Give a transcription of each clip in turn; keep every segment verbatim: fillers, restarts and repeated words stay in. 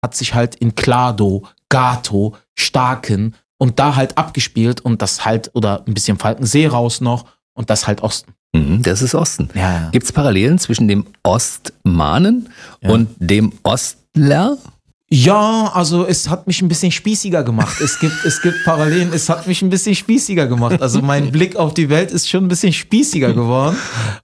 hat sich halt in Klado, Gato, Starken und da halt abgespielt und das halt, oder ein bisschen Falkensee raus noch und das halt Osten. Mhm, das ist Osten. Ja, ja. Gibt es Parallelen zwischen dem Ostmanen Ja. und dem Ostler? Ja, also es hat mich ein bisschen spießiger gemacht. Es gibt, es gibt Parallelen, es hat mich ein bisschen spießiger gemacht. Also mein Blick auf die Welt ist schon ein bisschen spießiger geworden.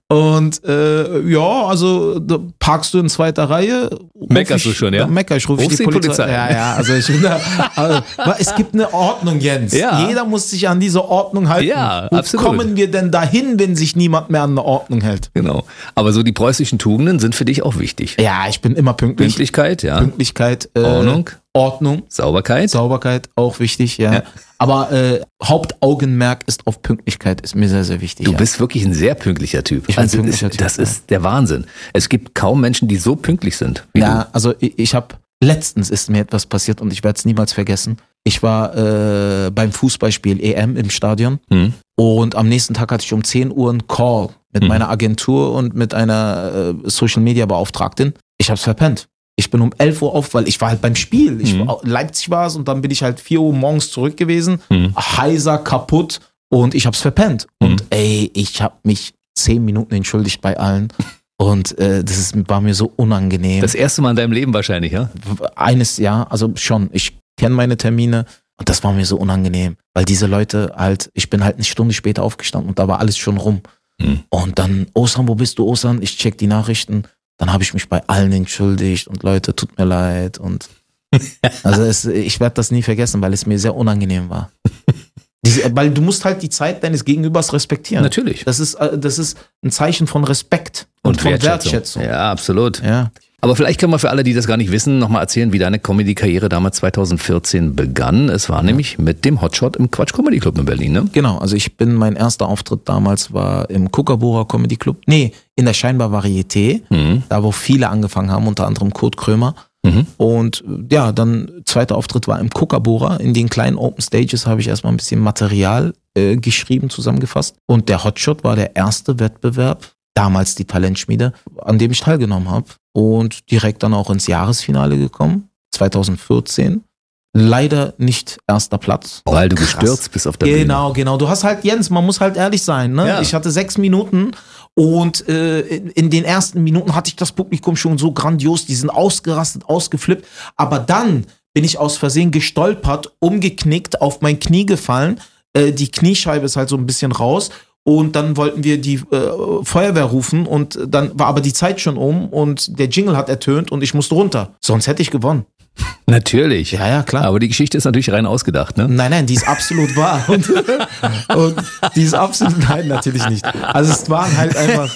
Und äh, ja, also da parkst du in zweiter Reihe. Meckerst ich, du schon, ja? Mecker ich, rufe ich Rufst die die Polizei. Polizei. Ja, ja, also ich bin da, also, es gibt eine Ordnung, Jens. Ja. Jeder muss sich an diese Ordnung halten. Ja, Wo absolut. kommen wir denn dahin, wenn sich niemand mehr an eine Ordnung hält? Genau. Aber so die preußischen Tugenden sind für dich auch wichtig. Ja, ich bin immer pünktlich. Pünktlichkeit, ja. Pünktlichkeit. Äh, Ordnung. Ordnung. Sauberkeit. Sauberkeit, auch wichtig, ja. Ja. Aber äh, Hauptaugenmerk ist auf Pünktlichkeit, ist mir sehr, sehr wichtig. Du ja. bist wirklich ein sehr pünktlicher Typ. Ich bin also pünktlicher ist, Typ, das ja. ist der Wahnsinn. Es gibt kaum Menschen, die so pünktlich sind wie Ja, also ich, ich habe, letztens ist mir etwas passiert und ich werde es niemals vergessen. Ich war äh, beim Fußballspiel E M im Stadion du. Hm. und am nächsten Tag hatte ich um zehn Uhr einen Call mit Mhm. meiner Agentur und mit einer äh, Social-Media-Beauftragten. Ich hab's verpennt. Ich bin um elf Uhr auf, weil ich war halt beim Spiel. Ich Mhm. war, Leipzig war es und dann bin ich halt vier Uhr morgens zurück gewesen. Mhm. Heiser, kaputt und ich hab's verpennt. Mhm. Und ey, ich hab mich zehn Minuten entschuldigt bei allen. Und äh, das ist, war mir so unangenehm. Das erste Mal in deinem Leben wahrscheinlich, ja? Eines Jahr, also schon, ich kenne meine Termine und das war mir so unangenehm, weil diese Leute halt, ich bin halt eine Stunde später aufgestanden und da war alles schon rum. Mhm. Und dann, Osan, wo bist du, Osan? Ich check die Nachrichten. Dann habe ich mich bei allen entschuldigt und Leute, tut mir leid. Und also es, ich werde das nie vergessen, weil es mir sehr unangenehm war. Diese, weil du musst halt die Zeit deines Gegenübers respektieren. Natürlich. Das ist, äh, das ist ein Zeichen von Respekt und, von Wertschätzung. Ja, absolut. Ja. Aber vielleicht können wir für alle, die das gar nicht wissen, nochmal erzählen, wie deine Comedy-Karriere damals zweitausendvierzehn begann. Es war nämlich mit dem Hotshot im Quatsch Comedy Club in Berlin, ne? Genau, also ich bin, mein erster Auftritt damals war im Kookaburra Comedy Club. Nee, in der Scheinbar Varieté, Mhm. da wo viele angefangen haben, unter anderem Kurt Krömer. Mhm. Und ja, dann zweiter Auftritt war im Kookaburra. In den kleinen Open Stages habe ich erstmal ein bisschen Material äh, geschrieben, zusammengefasst. Und der Hotshot war der erste Wettbewerb, damals die Talentschmiede, an dem ich teilgenommen habe. Und direkt dann auch ins Jahresfinale gekommen, zweitausendvierzehn. Leider nicht erster Platz. Weil du Krass. gestürzt bist auf der Bühne. Genau, genau. Du hast halt, Jens, man muss halt ehrlich sein. Ne? Ja. Ich hatte sechs Minuten und äh, in, in den ersten Minuten hatte ich das Publikum schon so grandios, die sind ausgerastet, ausgeflippt. Aber dann bin ich aus Versehen gestolpert, umgeknickt, auf mein Knie gefallen. Äh, die Kniescheibe ist halt so ein bisschen raus. Und dann wollten wir die äh, Feuerwehr rufen und dann war aber die Zeit schon um und der Jingle hat ertönt und ich musste runter. Sonst hätte ich gewonnen. Natürlich. Ja, ja, klar. Aber die Geschichte ist natürlich rein ausgedacht, ne? Nein, nein, die ist absolut wahr. Und, und die ist absolut, nein, natürlich nicht. Also es waren halt einfach,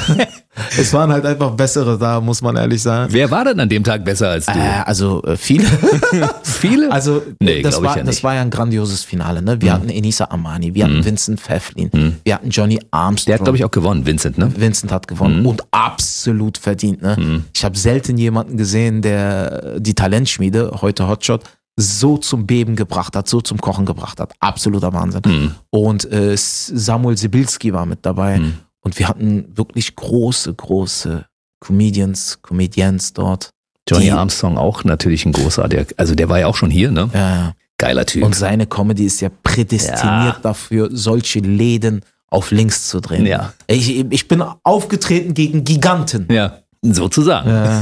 es waren halt einfach bessere da, muss man ehrlich sagen. Wer war denn an dem Tag besser als du? Äh, also äh, viele. Viele? Also Nee, das, glaub ich war, ja das nicht. war ja ein grandioses Finale. Ne? Wir hatten Enisa Amani, wir hatten Vincent Pfefflin, wir hatten Johnny Armstrong. Der hat, glaube ich, auch gewonnen, Vincent, ne? Vincent hat gewonnen und absolut verdient. Ne? Ich habe selten jemanden gesehen, der die Talentschmiede, heute Hotshot, so zum Beben gebracht hat, so zum Kochen gebracht hat. Absoluter Wahnsinn. Und äh, Samuel Sibilski war mit dabei. Und wir hatten wirklich große, große Comedians, Comedians dort. Johnny die, Armstrong auch natürlich ein großartiger, also der war ja auch schon hier, ne? Ja, ja. Geiler Typ. Und seine Comedy ist ja prädestiniert Ja. dafür, solche Läden auf links zu drehen. Ja. Ich, ich bin aufgetreten gegen Giganten. Ja, sozusagen. Ja.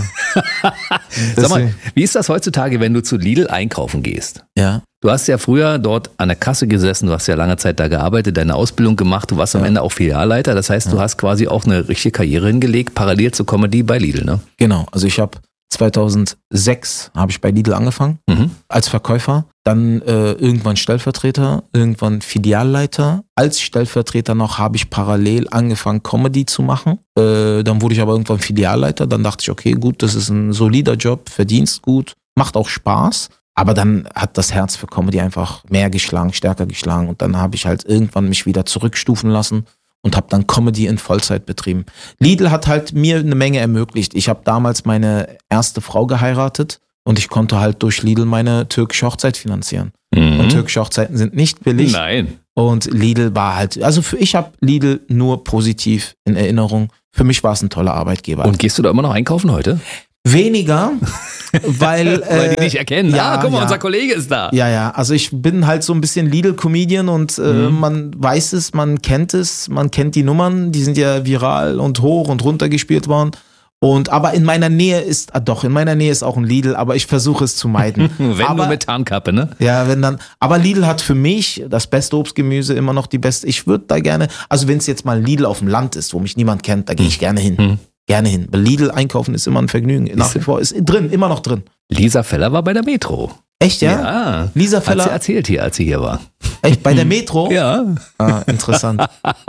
Sag mal, wie ist das heutzutage, wenn du zu Lidl einkaufen gehst? Ja. Du hast ja früher dort an der Kasse gesessen, du hast ja lange Zeit da gearbeitet, deine Ausbildung gemacht, du warst am Ja. Ende auch Filialleiter, das heißt, du hast quasi auch eine richtige Karriere hingelegt, parallel zur Comedy bei Lidl, ne? Genau, also ich habe zweitausendsechs habe ich bei Lidl angefangen Mhm. als Verkäufer, dann äh, irgendwann Stellvertreter, irgendwann Filialleiter. Als Stellvertreter noch habe ich parallel angefangen Comedy zu machen. Äh, dann wurde ich aber irgendwann Filialleiter, dann dachte ich, okay, gut, das ist ein solider Job, verdienst gut, macht auch Spaß. Aber dann hat das Herz für Comedy einfach mehr geschlagen, stärker geschlagen und dann habe ich halt irgendwann mich wieder zurückstufen lassen und habe dann Comedy in Vollzeit betrieben. Lidl hat halt mir eine Menge ermöglicht. Ich habe damals meine erste Frau geheiratet und ich konnte halt durch Lidl meine türkische Hochzeit finanzieren. Mhm. Und türkische Hochzeiten sind nicht billig. Nein. Und Lidl war halt, also für ich habe Lidl nur positiv in Erinnerung. Für mich war es ein toller Arbeitgeber. Und gehst du da immer noch einkaufen heute? Weniger, weil... Äh, weil die dich erkennen. Ja, ah, guck mal, ja. unser Kollege ist da. Ja, ja, also ich bin halt so ein bisschen Lidl-Comedian und äh, mhm. man weiß es, man kennt es, man kennt die Nummern, die sind ja viral und hoch und runter gespielt worden. Und aber in meiner Nähe ist, ah doch, in meiner Nähe ist auch ein Lidl, aber ich versuche es zu meiden. Wenn aber, du mit Tarnkappe, ne? Ja, wenn dann. Aber Lidl hat für mich das beste Obstgemüse, immer noch die beste. Ich würde da gerne, also wenn es jetzt mal ein Lidl auf dem Land ist, wo mich niemand kennt, da gehe ich gerne hin. Hm. Gerne hin. Bei Lidl einkaufen ist immer ein Vergnügen. Nach wie vor ist drin, immer noch drin. Lisa Feller war bei der Metro. Echt, ja? Ja. Lisa Feller. Hat sie erzählt hier, als sie hier war. Echt, bei der Metro? Ja. Ah, interessant.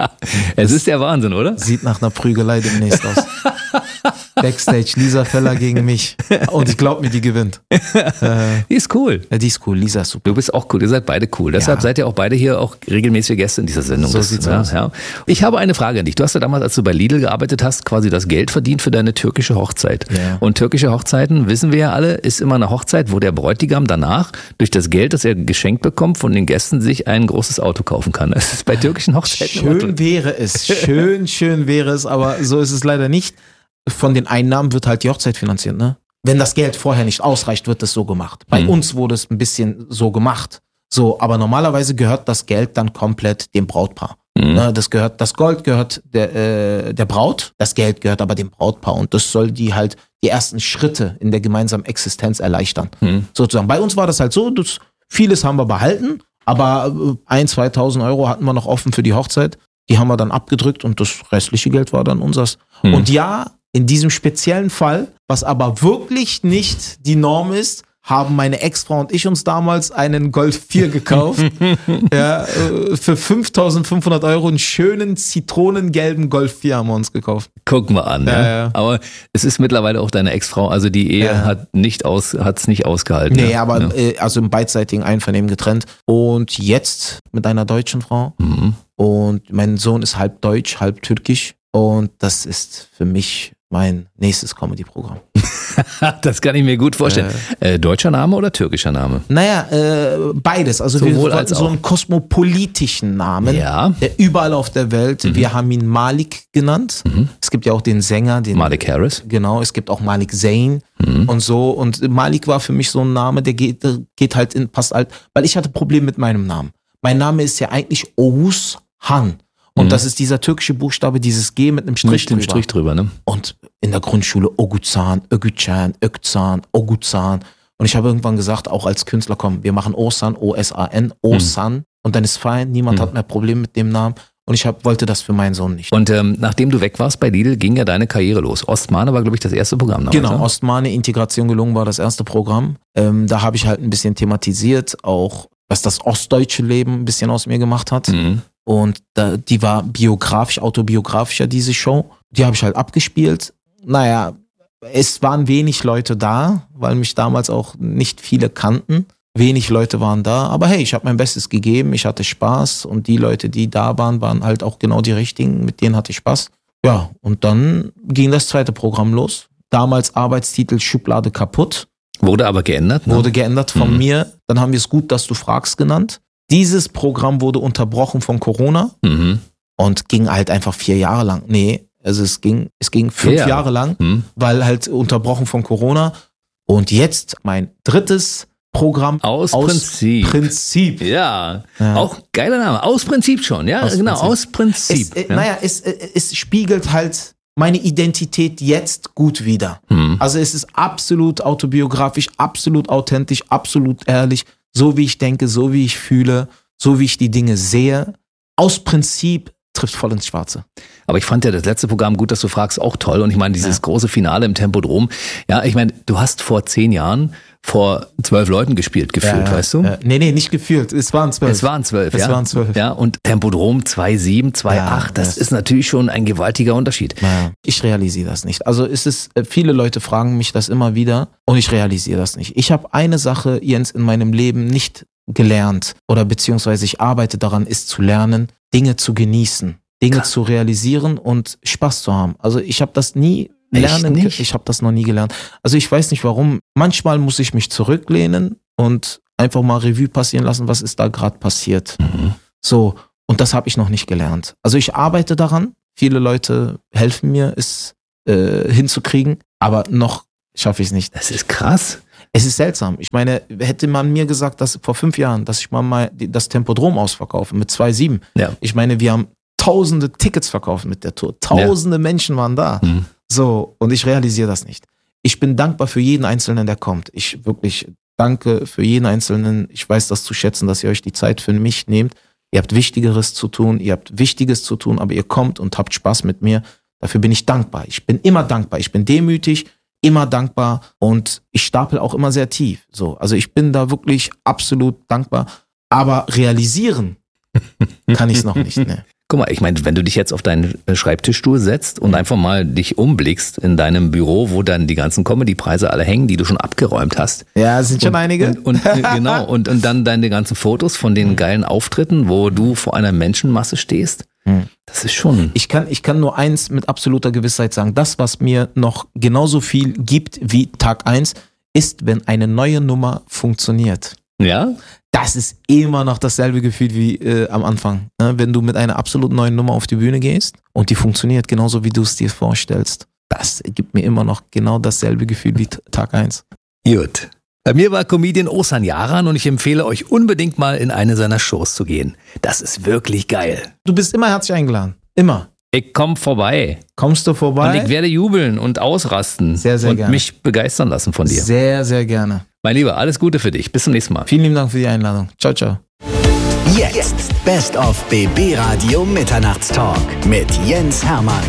Es ist der Wahnsinn, oder? Sieht nach einer Prügelei demnächst aus. Backstage, Lisa Feller gegen mich. Und ich glaube mir, die gewinnt. Äh, die ist cool. Ja, die ist cool. Lisa ist super. Du bist auch cool. Ihr seid beide cool. Deshalb Ja. seid ihr auch beide hier auch regelmäßige Gäste in dieser Sendung. So Das- sieht's ja, aus. ja. Ich habe eine Frage an dich. Du hast ja damals, als du bei Lidl gearbeitet hast, quasi das Geld verdient für deine türkische Hochzeit. Ja. Und türkische Hochzeiten, wissen wir ja alle, ist immer eine Hochzeit, wo der Bräutigam danach durch das Geld, das er geschenkt bekommt, von den Gästen sich ein großes Auto kaufen kann. Das ist bei türkischen Hochzeiten immer Schön wäre es. Schön, schön wäre es, aber so ist es leider nicht. Von den Einnahmen wird halt die Hochzeit finanziert, ne? Wenn das Geld vorher nicht ausreicht, wird es so gemacht. Bei Mhm. uns wurde es ein bisschen so gemacht. So, aber normalerweise gehört das Geld dann komplett dem Brautpaar. Mhm. Ne, das gehört, das Gold gehört der, äh, der Braut, das Geld gehört aber dem Brautpaar und das soll die halt die ersten Schritte in der gemeinsamen Existenz erleichtern. Mhm. Sozusagen. Bei uns war das halt so, das, vieles haben wir behalten, aber äh, ein, zweitausend Euro hatten wir noch offen für die Hochzeit. Die haben wir dann abgedrückt und das restliche Geld war dann unseres. Mhm. Und ja, in diesem speziellen Fall, was aber wirklich nicht die Norm ist, haben meine Ex-Frau und ich uns damals einen Golf vier gekauft. ja, äh, für fünftausendfünfhundert Euro einen schönen zitronengelben Golf vier haben wir uns gekauft. Guck mal an. Ja, Ja, ja. Aber es ist mittlerweile auch deine Ex-Frau, also die Ehe Ja. hat nicht aus, hat's nicht ausgehalten. Nee, ja. aber Ja. äh, also im beidseitigen Einvernehmen getrennt. Und jetzt mit einer deutschen Frau. Mhm. Und mein Sohn ist halb deutsch, halb türkisch. Und das ist für mich mein nächstes Comedy-Programm. Das kann ich mir gut vorstellen. Äh, deutscher Name oder türkischer Name? Naja, äh, beides. Also Sowohl wir wollten als so auch. einen kosmopolitischen Namen, Ja. der überall auf der Welt, wir haben ihn Malik genannt. Mhm. Es gibt ja auch den Sänger, den Malik Harris. Genau, es gibt auch Malik Zayn Mhm. und so. Und Malik war für mich so ein Name, der geht, der geht halt in, passt halt, weil ich hatte Probleme mit meinem Namen. Mein Name ist ja eigentlich Oğuz Han. Und Mhm. das ist dieser türkische Buchstabe, dieses G mit einem Strich Mit dem drüber. Strich drüber, ne? Und in der Grundschule Oguzhan, Ögücan, Ökzan, Oguzhan. Und ich habe irgendwann gesagt, auch als Künstler, komm, wir machen Osan, O S A N, Osan. Und dann ist fein, niemand Mhm. hat mehr Probleme mit dem Namen. Und ich hab, wollte das für meinen Sohn nicht. Und ähm, nachdem du weg warst bei Lidl, ging ja deine Karriere los. Ostmane war, glaube ich, das erste Programm damals. Genau, ne? Ostmane, Integration gelungen war das erste Programm. Ähm, da habe ich halt ein bisschen thematisiert, auch was das ostdeutsche Leben ein bisschen aus mir gemacht hat. Mhm. Und da, die war biografisch, autobiografischer, diese Show. Die habe ich halt abgespielt. Naja, es waren wenig Leute da, weil mich damals auch nicht viele kannten. Wenig Leute waren da, aber hey, ich habe mein Bestes gegeben, ich hatte Spaß und die Leute, die da waren, waren halt auch genau die richtigen, mit denen hatte ich Spaß. Ja, und dann ging das zweite Programm los. Damals Arbeitstitel Schublade kaputt, Wurde aber geändert, ne? wurde geändert von Mhm. mir. Dann haben wir es gut, dass du fragst genannt. Dieses Programm wurde unterbrochen von Corona Mhm. und ging halt einfach vier Jahre lang. Nee, also es ging, es ging fünf Vier Jahre. Jahre lang, Mhm. weil halt unterbrochen von Corona. Und jetzt mein drittes Programm Aus, Prinzip. Prinzip. Ja. Ja. Auch geiler Name. Aus Prinzip schon, ja, Aus genau, Prinzip. aus Prinzip. Es, äh, ja. Naja, es, äh, es spiegelt halt meine Identität jetzt gut wider. Mhm. Also es ist absolut autobiografisch, absolut authentisch, absolut ehrlich, so wie ich denke, so wie ich fühle, so wie ich die Dinge sehe. Aus Prinzip trifft voll ins Schwarze. Aber ich fand ja das letzte Programm, gut, dass du fragst, auch toll. Und ich meine, dieses Ja. große Finale im Tempodrom. Ja, ich meine, du hast vor zehn Jahren vor zwölf Leuten gespielt, gefühlt, Ja, weißt du? äh, nee, nee, nicht gefühlt. Es waren zwölf. Es waren zwölf, Es ja. waren zwölf. Ja, und Tempodrom zwei Komma sieben, zwei Komma acht, Ja, das das- ist natürlich schon ein gewaltiger Unterschied. Naja, ich realisiere das nicht. Also es ist, äh, viele Leute fragen mich das immer wieder und ich realisiere das nicht. Ich habe eine Sache, Jens, in meinem Leben nicht gelernt oder beziehungsweise ich arbeite daran, ist zu lernen, Dinge zu genießen, Dinge zu realisieren und Spaß zu haben. Also ich habe das nie Echt lernen, nicht? ich habe das noch nie gelernt. Also ich weiß nicht warum. Manchmal muss ich mich zurücklehnen und einfach mal Revue passieren lassen, was ist da gerade passiert. Mhm. So, und das habe ich noch nicht gelernt. Also ich arbeite daran. Viele Leute helfen mir, es äh, hinzukriegen, aber noch schaffe ich es nicht. Das ist krass. Es ist seltsam. Ich meine, hätte man mir gesagt, dass vor fünf Jahren, dass ich mal, mal das Tempodrom ausverkaufe mit zwei Komma sieben. Ja. Ich meine, wir haben tausende Tickets verkauft mit der Tour. Tausende ja. Menschen waren da. Mhm. So, und ich realisiere das nicht. Ich bin dankbar für jeden Einzelnen, der kommt. Ich wirklich danke für jeden Einzelnen. Ich weiß das zu schätzen, dass ihr euch die Zeit für mich nehmt. Ihr habt Wichtigeres zu tun, ihr habt Wichtiges zu tun, aber ihr kommt und habt Spaß mit mir. Dafür bin ich dankbar. Ich bin immer dankbar. Ich bin demütig, immer dankbar und ich stapel auch immer sehr tief. So, also ich bin da wirklich absolut dankbar. Aber realisieren kann ich es noch nicht. Ne. Guck mal, ich meine, wenn du dich jetzt auf deinen Schreibtischstuhl setzt und einfach mal dich umblickst in deinem Büro, wo dann die ganzen Comedy-Preise alle hängen, die du schon abgeräumt hast. Ja, es sind schon und, einige. Und, und genau, und, und dann deine ganzen Fotos von den geilen Auftritten, wo du vor einer Menschenmasse stehst. Das ist schon... Ich kann, ich kann nur eins mit absoluter Gewissheit sagen. Das, was mir noch genauso viel gibt wie Tag eins, ist, wenn eine neue Nummer funktioniert. Ja? Das ist immer noch dasselbe Gefühl wie äh, am Anfang. Ne? Wenn du mit einer absolut neuen Nummer auf die Bühne gehst und die funktioniert genauso, wie du es dir vorstellst. Das gibt mir immer noch genau dasselbe Gefühl wie t- Tag eins. Gut. Bei mir war Comedian Oğuzhan Yaran und ich empfehle euch unbedingt mal in eine seiner Shows zu gehen. Das ist wirklich geil. Du bist immer herzlich eingeladen. Immer. Ich komm vorbei. Kommst du vorbei? Und ich werde jubeln und ausrasten. Sehr, sehr und gerne. Und mich begeistern lassen von dir. Sehr, sehr gerne. Mein Lieber, alles Gute für dich. Bis zum nächsten Mal. Vielen lieben Dank für die Einladung. Ciao, ciao. Jetzt Best of B B Radio Mitternachtstalk mit Jens Hermann.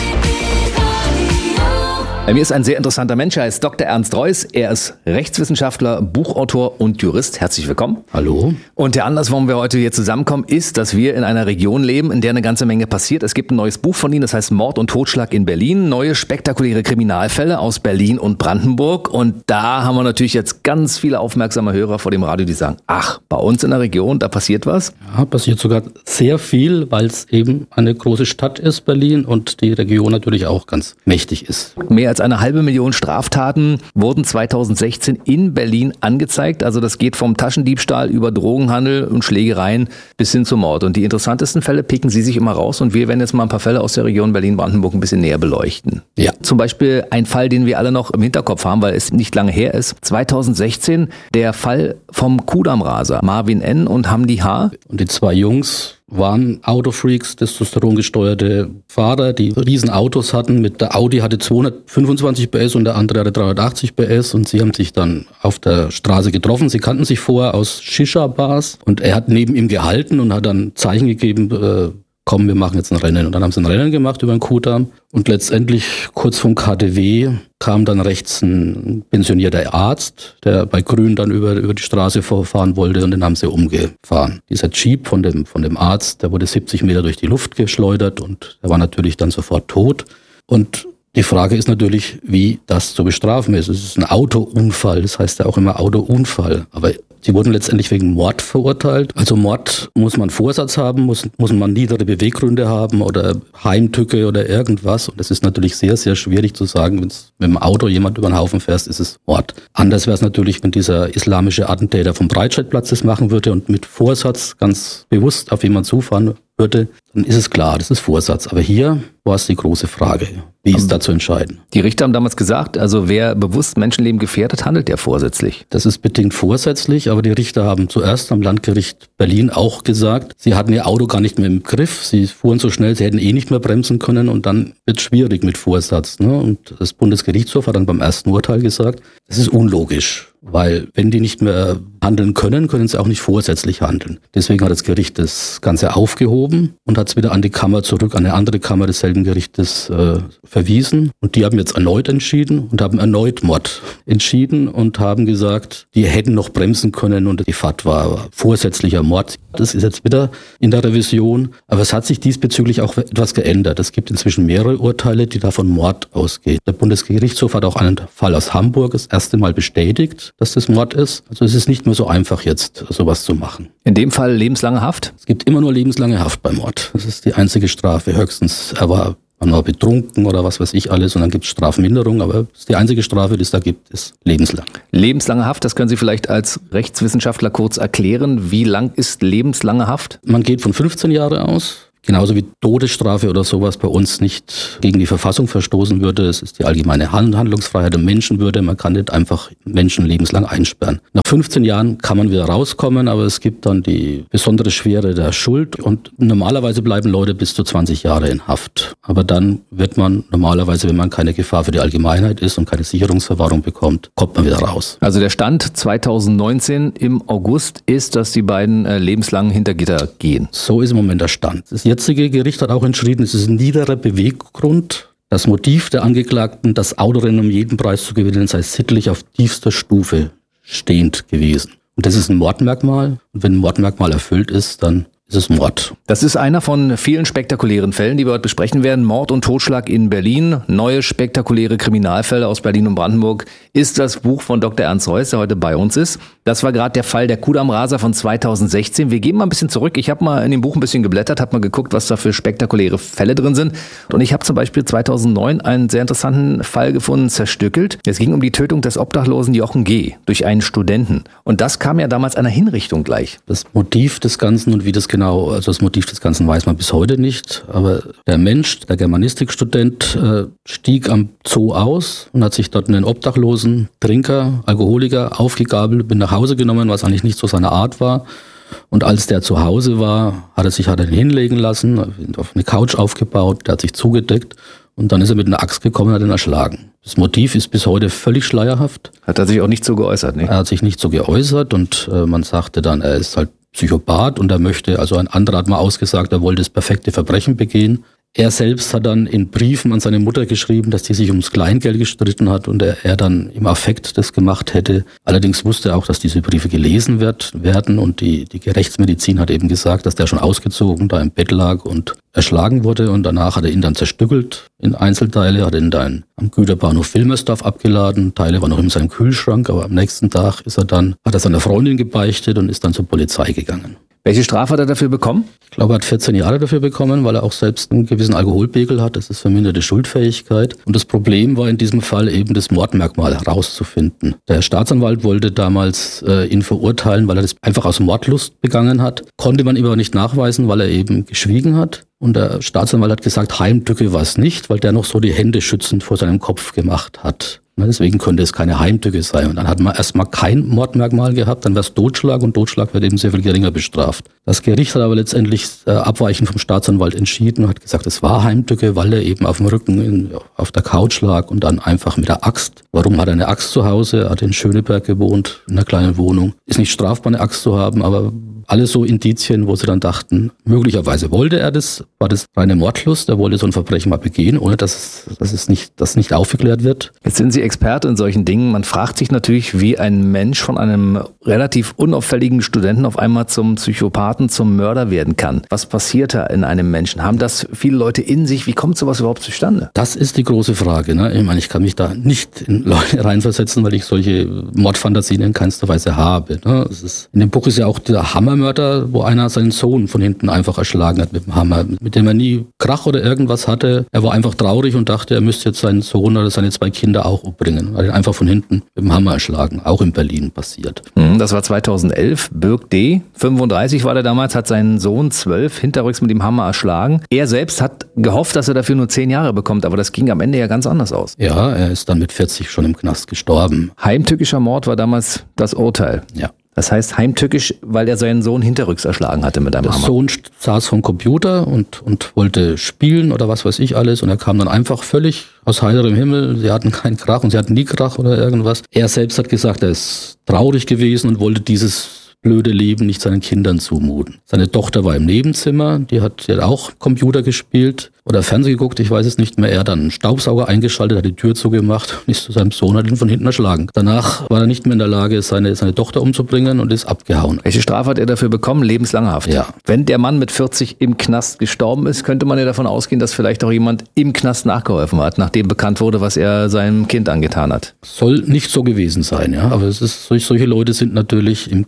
Bei mir ist ein sehr interessanter Mensch, er heißt Doktor Ernst Reuß. Er ist Rechtswissenschaftler, Buchautor und Jurist. Herzlich willkommen. Hallo. Und der Anlass, warum wir heute hier zusammenkommen, ist, dass wir in einer Region leben, in der eine ganze Menge passiert. Es gibt ein neues Buch von Ihnen, das heißt Mord und Totschlag in Berlin. Neue spektakuläre Kriminalfälle aus Berlin und Brandenburg. Und da haben wir natürlich jetzt ganz viele aufmerksame Hörer vor dem Radio, die sagen, ach, bei uns in der Region, da passiert was. Ja, passiert sogar sehr viel, weil es eben eine große Stadt ist, Berlin, und die Region natürlich auch ganz mächtig ist. Mehr als eine halbe Million Straftaten wurden zweitausendsechzehn in Berlin angezeigt. Also das geht vom Taschendiebstahl über Drogenhandel und Schlägereien bis hin zum Mord. Und die interessantesten Fälle picken Sie sich immer raus. Und wir werden jetzt mal ein paar Fälle aus der Region Berlin-Brandenburg ein bisschen näher beleuchten. Ja. Zum Beispiel ein Fall, den wir alle noch im Hinterkopf haben, weil es nicht lange her ist. zweitausendsechzehn der Fall vom Kudamm-Raser. Marvin N. und Hamdi H. Und die zwei Jungs waren Autofreaks, testosterongesteuerte Fahrer, die riesen Autos hatten. Mit der Audi hatte zweihundertfünfundzwanzig P S und der andere hatte dreihundertachtzig P S. Und sie haben sich dann auf der Straße getroffen. Sie kannten sich vorher aus Shisha-Bars. Und er hat neben ihm gehalten und hat dann Zeichen gegeben, äh, komm, wir machen jetzt ein Rennen. Und dann haben sie ein Rennen gemacht über den Kudamm. Und letztendlich, kurz vom K D W, kam dann rechts ein pensionierter Arzt, der bei Grün dann über, über die Straße vorfahren wollte, und den haben sie umgefahren. Dieser Jeep von dem, von dem Arzt, der wurde siebzig Meter durch die Luft geschleudert und der war natürlich dann sofort tot. Und die Frage ist natürlich, wie das zu bestrafen ist. Es ist ein Autounfall, das heißt ja auch immer Autounfall. Aber sie wurden letztendlich wegen Mord verurteilt. Also Mord muss man Vorsatz haben, muss, muss man niedere Beweggründe haben oder Heimtücke oder irgendwas. Und das ist natürlich sehr, sehr schwierig zu sagen, wenn es mit dem Auto jemand über den Haufen fährst, ist es Mord. Anders wäre es natürlich, wenn dieser islamische Attentäter vom Breitscheidplatz das machen würde und mit Vorsatz ganz bewusst auf jemanden zufahren würde, dann ist es klar, das ist Vorsatz. Aber hier war es die große Frage, wie ist da zu entscheiden? Die Richter haben damals gesagt, also wer bewusst Menschenleben gefährdet, handelt der vorsätzlich. Das ist bedingt vorsätzlich, aber die Richter haben zuerst am Landgericht Berlin auch gesagt, sie hatten ihr Auto gar nicht mehr im Griff, sie fuhren so schnell, sie hätten eh nicht mehr bremsen können, und dann wird es schwierig mit Vorsatz. Ne? Und das Bundesgerichtshof hat dann beim ersten Urteil gesagt, das ist unlogisch. Weil wenn die nicht mehr handeln können, können sie auch nicht vorsätzlich handeln. Deswegen hat das Gericht das Ganze aufgehoben und hat es wieder an die Kammer zurück, an eine andere Kammer desselben Gerichtes äh, verwiesen. Und die haben jetzt erneut entschieden und haben erneut Mord entschieden und haben gesagt, die hätten noch bremsen können und die Fatwa war vorsätzlicher Mord. Das ist jetzt wieder in der Revision. Aber es hat sich diesbezüglich auch etwas geändert. Es gibt inzwischen mehrere Urteile, die da von Mord ausgehen. Der Bundesgerichtshof hat auch einen Fall aus Hamburg das erste Mal bestätigt, dass das Mord ist. Also es ist nicht mehr so einfach jetzt, sowas zu machen. In dem Fall lebenslange Haft? Es gibt immer nur lebenslange Haft bei Mord. Das ist die einzige Strafe. Höchstens, er war, man war betrunken oder was weiß ich alles, und dann gibt es Strafminderung. Aber das ist die einzige Strafe, die es da gibt, ist lebenslang. Lebenslange Haft, das können Sie vielleicht als Rechtswissenschaftler kurz erklären. Wie lang ist lebenslange Haft? Man geht von fünfzehn Jahren aus. Genauso wie Todesstrafe oder sowas bei uns nicht gegen die Verfassung verstoßen würde. Es ist die allgemeine Handlungsfreiheit und Menschenwürde. Man kann nicht einfach Menschen lebenslang einsperren. Nach fünfzehn Jahren kann man wieder rauskommen, aber es gibt dann die besondere Schwere der Schuld und normalerweise bleiben Leute bis zu zwanzig Jahre in Haft. Aber dann wird man normalerweise, wenn man keine Gefahr für die Allgemeinheit ist und keine Sicherungsverwahrung bekommt, kommt man wieder raus. Also der Stand zweitausendneunzehn im August ist, dass die beiden äh, lebenslang hinter Gitter gehen. So ist im Moment der Stand. Das jetzige Gericht hat auch entschieden, es ist ein niederer Beweggrund. Das Motiv der Angeklagten, das Autorennen um jeden Preis zu gewinnen, sei sittlich auf tiefster Stufe stehend gewesen. Und das ist ein Mordmerkmal. Und wenn ein Mordmerkmal erfüllt ist, dann ist es Mord. Das ist einer von vielen spektakulären Fällen, die wir heute besprechen werden. Mord und Totschlag in Berlin. Neue spektakuläre Kriminalfälle aus Berlin und Brandenburg ist das Buch von Doktor Ernst Reuss, der heute bei uns ist. Das war gerade der Fall der Kudamm-Raser von zweitausendsechzehn. Wir gehen mal ein bisschen zurück. Ich habe mal in dem Buch ein bisschen geblättert, habe mal geguckt, was da für spektakuläre Fälle drin sind. Und ich habe zum Beispiel zweitausendneun einen sehr interessanten Fall gefunden, zerstückelt. Es ging um die Tötung des Obdachlosen Jochen G. durch einen Studenten. Und das kam ja damals einer Hinrichtung gleich. Das Motiv des Ganzen und wie das genau, also das Motiv des Ganzen weiß man bis heute nicht. Aber der Mensch, der Germanistikstudent, äh, stieg am Zoo aus und hat sich dort einen Obdachlosen, Trinker, Alkoholiker aufgegabelt, bin nach Hause genommen, was eigentlich nicht so seine Art war. Und als der zu Hause war, hat er sich hat er ihn hinlegen lassen, auf eine Couch aufgebaut, der hat sich zugedeckt und dann ist er mit einer Axt gekommen und hat ihn erschlagen. Das Motiv ist bis heute völlig schleierhaft. Hat er sich auch nicht so geäußert, ne? Er hat sich nicht so geäußert und äh, man sagte dann, er ist halt Psychopath und er möchte, also ein anderer hat mal ausgesagt, er wollte das perfekte Verbrechen begehen. Er selbst hat dann in Briefen an seine Mutter geschrieben, dass die sich ums Kleingeld gestritten hat und er, er dann im Affekt das gemacht hätte. Allerdings wusste er auch, dass diese Briefe gelesen wird, werden und die, die Rechtsmedizin hat eben gesagt, dass der schon ausgezogen da im Bett lag und erschlagen wurde und danach hat er ihn dann zerstückelt in Einzelteile, hat ihn dann am Güterbahnhof Wilmersdorf abgeladen, Teile waren noch in seinem Kühlschrank, aber am nächsten Tag ist er dann, hat er seiner Freundin gebeichtet und ist dann zur Polizei gegangen. Welche Strafe hat er dafür bekommen? Ich glaube, er hat vierzehn Jahre dafür bekommen, weil er auch selbst einen gewissen Alkoholpegel hat. Das ist verminderte Schuldfähigkeit. Und das Problem war in diesem Fall eben das Mordmerkmal herauszufinden. Der Staatsanwalt wollte damals äh, ihn verurteilen, weil er das einfach aus Mordlust begangen hat. Konnte man ihm aber nicht nachweisen, weil er eben geschwiegen hat. Und der Staatsanwalt hat gesagt, Heimtücke war es nicht, weil der noch so die Hände schützend vor seinem Kopf gemacht hat. Deswegen könnte es keine Heimtücke sein. Und dann hat man erstmal kein Mordmerkmal gehabt, dann wäre es Totschlag und Totschlag wird eben sehr viel geringer bestraft. Das Gericht hat aber letztendlich äh, abweichend vom Staatsanwalt entschieden und hat gesagt, es war Heimtücke, weil er eben auf dem Rücken in, auf der Couch lag und dann einfach mit der Axt. Warum hat er eine Axt zu Hause? Er hat in Schöneberg gewohnt, in einer kleinen Wohnung. Ist nicht strafbar, eine Axt zu haben, aber alles so Indizien, wo sie dann dachten, möglicherweise wollte er das, war das reine Mordlust, er wollte so ein Verbrechen mal begehen, ohne dass, dass es nicht, dass nicht aufgeklärt wird. Jetzt sind Sie Experte in solchen Dingen. Man fragt sich natürlich, wie ein Mensch von einem relativ unauffälligen Studenten auf einmal zum Psychopathen, zum Mörder werden kann. Was passiert da in einem Menschen? Haben das viele Leute in sich? Wie kommt sowas überhaupt zustande? Das ist die große Frage. Ne? Ich meine, ich kann mich da nicht in Leute reinversetzen, weil ich solche Mordfantasien in keinster Weise habe. Ne? Es ist, in dem Buch ist ja auch der Hammermörder, wo einer seinen Sohn von hinten einfach erschlagen hat mit dem Hammer, mit dem er nie Krach oder irgendwas hatte. Er war einfach traurig und dachte, er müsste jetzt seinen Sohn oder seine zwei Kinder auch umbringen. Er hat ihn einfach von hinten mit dem Hammer erschlagen. Auch in Berlin passiert. Das war zweitausendelf. Birk D., fünfunddreißig war der damals, hat seinen Sohn zwölf hinterrücks mit dem Hammer erschlagen. Er selbst hat gehofft, dass er dafür nur zehn Jahre bekommt, aber das ging am Ende ja ganz anders aus. Ja, er ist dann mit vierzig schon im Knast gestorben. Heimtückischer Mord war damals das Urteil. Ja. Das heißt heimtückisch, weil er seinen Sohn hinterrücks erschlagen hatte mit einem Der Hammer. Der Sohn saß vom Computer und, und wollte spielen oder was weiß ich alles und er kam dann einfach völlig aus heiterem Himmel. Sie hatten keinen Krach und sie hatten nie Krach oder irgendwas. Er selbst hat gesagt, er ist traurig gewesen und wollte dieses blöde Leben nicht seinen Kindern zumuten. Seine Tochter war im Nebenzimmer, die hat, die hat auch Computer gespielt oder Fernsehen geguckt, ich weiß es nicht mehr. Er hat dann einen Staubsauger eingeschaltet, hat die Tür zugemacht und ist zu seinem Sohn, hat ihn von hinten erschlagen. Danach war er nicht mehr in der Lage, seine, seine Tochter umzubringen und ist abgehauen. Welche Strafe hat er dafür bekommen? Lebenslange Haft. Ja. Wenn der Mann mit vierzig im Knast gestorben ist, könnte man ja davon ausgehen, dass vielleicht auch jemand im Knast nachgeholfen hat, nachdem bekannt wurde, was er seinem Kind angetan hat. Soll nicht so gewesen sein, ja. Aber es ist, solche Leute sind natürlich im Knast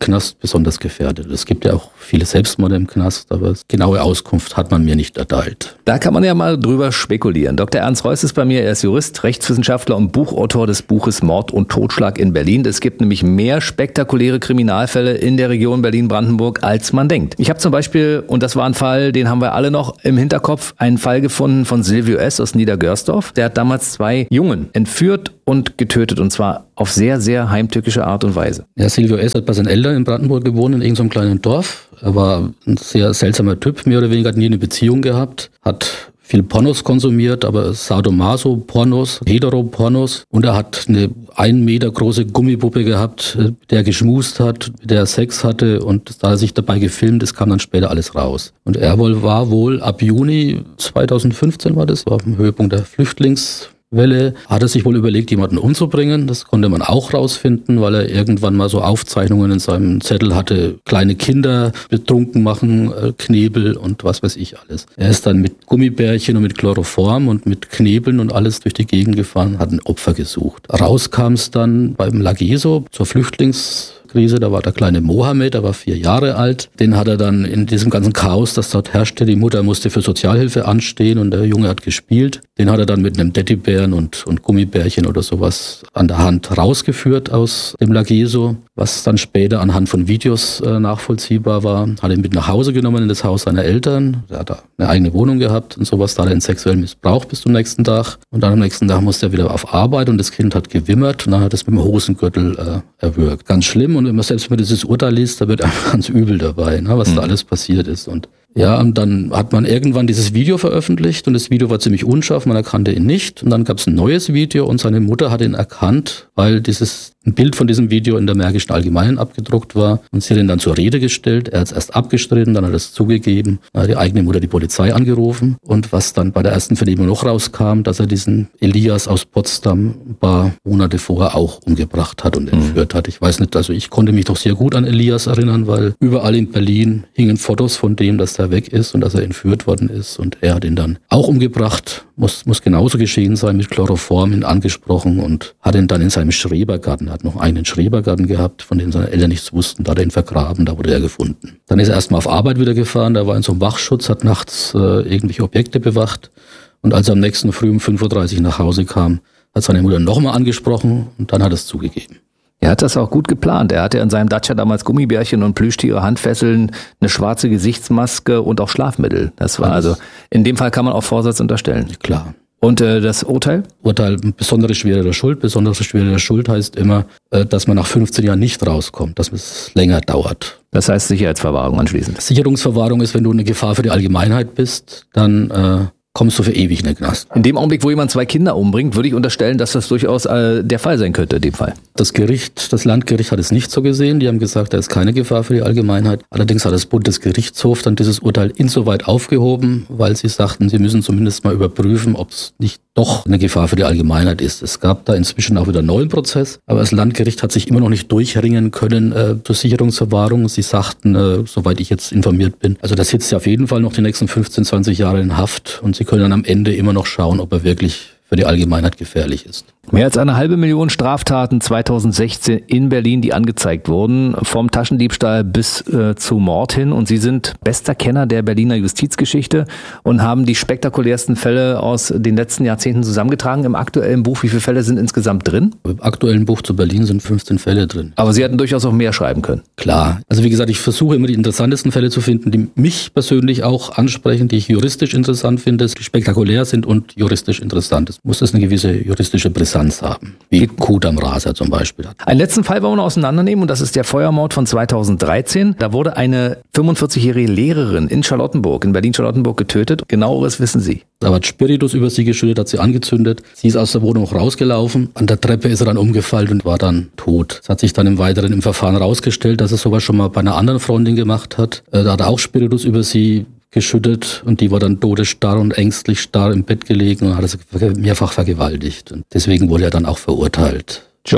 besonders gefährdet. Es gibt ja auch viele Selbstmorde im Knast, aber genaue Auskunft hat man mir nicht erteilt. Da kann man ja mal drüber spekulieren. Doktor Ernst Reuß ist bei mir, er ist Jurist, Rechtswissenschaftler und Buchautor des Buches Mord und Totschlag in Berlin. Es gibt nämlich mehr spektakuläre Kriminalfälle in der Region Berlin-Brandenburg, als man denkt. Ich habe zum Beispiel, und das war ein Fall, den haben wir alle noch im Hinterkopf, einen Fall gefunden von Silvio S. aus Niedergörsdorf. Der hat damals zwei Jungen entführt und getötet, und zwar auf sehr, sehr heimtückische Art und Weise. Ja, Silvio S. hat bei seinen Eltern in Brandenburg gewohnt, in irgendeinem kleinen Dorf. Er war ein sehr seltsamer Typ, mehr oder weniger, hat nie eine Beziehung gehabt, hat viel Pornos konsumiert, aber Sadomaso-Pornos, Hetero-Pornos. Und er hat eine ein Meter große Gummipuppe gehabt, der geschmust hat, der Sex hatte, und da er sich dabei gefilmt ist, kam dann später alles raus. Und er wohl war wohl ab Juni zweitausendfünfzehn war das, war auf dem Höhepunkt der Flüchtlings Welle, hat er sich wohl überlegt, jemanden umzubringen. Das konnte man auch rausfinden, weil er irgendwann mal so Aufzeichnungen in seinem Zettel hatte, kleine Kinder betrunken machen, Knebel und was weiß ich alles. Er ist dann mit Gummibärchen und mit Chloroform und mit Knebeln und alles durch die Gegend gefahren, hat ein Opfer gesucht. Raus kam es dann beim Lageso zur Flüchtlings Da war der kleine Mohammed, der war vier Jahre alt. Den hat er dann in diesem ganzen Chaos, das dort herrschte, die Mutter musste für Sozialhilfe anstehen und der Junge hat gespielt. Den hat er dann mit einem Teddybären und, und Gummibärchen oder sowas an der Hand rausgeführt aus dem Lageso, was dann später anhand von Videos äh, nachvollziehbar war. Hat ihn mit nach Hause genommen in das Haus seiner Eltern. Er hat da eine eigene Wohnung gehabt und sowas. Da hat er ihn sexuell missbraucht bis zum nächsten Tag. Und dann am nächsten Tag musste er wieder auf Arbeit und das Kind hat gewimmert und dann hat er es mit dem Hosengürtel äh, erwürgt. Ganz schlimm. Und wenn man selbst wenn man dieses Urteil liest, da wird einfach ganz übel dabei, ne, was mhm. da alles passiert ist. Und ja, und dann hat man irgendwann dieses Video veröffentlicht und das Video war ziemlich unscharf, man erkannte ihn nicht. Und dann gab es ein neues Video und seine Mutter hat ihn erkannt, weil dieses ein Bild von diesem Video in der Märkischen Allgemeinen abgedruckt war. Und sie hat ihn dann zur Rede gestellt. Er hat es erst abgestritten, dann hat er es zugegeben. Dann hat die eigene Mutter die Polizei angerufen. Und was dann bei der ersten Vernehmung noch rauskam, dass er diesen Elias aus Potsdam ein paar Monate vorher auch umgebracht hat und entführt mhm. hat. Ich weiß nicht, also ich konnte mich doch sehr gut an Elias erinnern, weil überall in Berlin hingen Fotos von dem, dass der weg ist und dass er entführt worden ist. Und er hat ihn dann auch umgebracht. Muss, muss genauso geschehen sein, mit Chloroform ihn angesprochen und hat ihn dann in seinem Schrebergarten, er hat noch einen Schrebergarten gehabt, von dem seine Eltern nichts wussten, da hat er ihn vergraben, da wurde er gefunden. Dann ist er erstmal auf Arbeit wieder gefahren, da war in so einem Wachschutz, hat nachts äh, irgendwelche Objekte bewacht und als er am nächsten Früh um fünf Uhr dreißig nach Hause kam, hat seine Mutter nochmal angesprochen und dann hat er es zugegeben. Er hat das auch gut geplant. Er hatte in seinem Dacia damals Gummibärchen und Plüschtiere, Handfesseln, eine schwarze Gesichtsmaske und auch Schlafmittel. Das war also, in dem Fall kann man auch Vorsatz unterstellen. Klar. Und äh, das Urteil? Urteil, besondere Schwere der Schuld. Besondere Schwere der Schuld heißt immer, äh, dass man nach fünfzehn Jahren nicht rauskommt, dass es länger dauert. Das heißt Sicherheitsverwahrung anschließend? Sicherungsverwahrung ist, wenn du eine Gefahr für die Allgemeinheit bist, dann äh, kommst du für ewig in den Knast. In dem Augenblick, wo jemand zwei Kinder umbringt, würde ich unterstellen, dass das durchaus äh, der Fall sein könnte, in dem Fall. Das Gericht, das Landgericht hat es nicht so gesehen. Die haben gesagt, er ist keine Gefahr für die Allgemeinheit. Allerdings hat das Bundesgerichtshof dann dieses Urteil insoweit aufgehoben, weil sie sagten, sie müssen zumindest mal überprüfen, ob es nicht doch eine Gefahr für die Allgemeinheit ist. Es gab da inzwischen auch wieder einen neuen Prozess, aber das Landgericht hat sich immer noch nicht durchringen können äh, zur Sicherungsverwahrung. Sie sagten, äh, soweit ich jetzt informiert bin, also das sitzt ja auf jeden Fall noch die nächsten fünfzehn, zwanzig Jahre in Haft und sie können dann am Ende immer noch schauen, ob er wirklich für die Allgemeinheit gefährlich ist. Mehr als eine halbe Million Straftaten zweitausendsechzehn in Berlin, die angezeigt wurden, vom Taschendiebstahl bis äh, zu Mord hin. Und Sie sind bester Kenner der Berliner Justizgeschichte und haben die spektakulärsten Fälle aus den letzten Jahrzehnten zusammengetragen. Im aktuellen Buch, wie viele Fälle sind insgesamt drin? Im aktuellen Buch zu Berlin sind fünfzehn Fälle drin. Aber Sie hätten durchaus auch mehr schreiben können. Klar. Also wie gesagt, ich versuche immer die interessantesten Fälle zu finden, die mich persönlich auch ansprechen, die ich juristisch interessant finde, die spektakulär sind und juristisch interessant. Es muss das eine gewisse juristische Präsenz haben, wie Kut am Raser zum Beispiel. Einen letzten Fall wollen wir noch auseinandernehmen und das ist der Feuermord von zweitausenddreizehn. Da wurde eine fünfundvierzigjährige Lehrerin in Charlottenburg, in Berlin-Charlottenburg getötet. Genaueres wissen Sie. Da hat Spiritus über sie geschüttet, hat sie angezündet. Sie ist aus der Wohnung rausgelaufen. An der Treppe ist er dann umgefallen und war dann tot. Es hat sich dann im Weiteren im Verfahren rausgestellt, dass er sowas schon mal bei einer anderen Freundin gemacht hat. Da hat er auch Spiritus über sie geschüttet und die war dann todesstarr und ängstlich starr im Bett gelegen und hat sie mehrfach vergewaltigt. Und deswegen wurde er dann auch verurteilt. George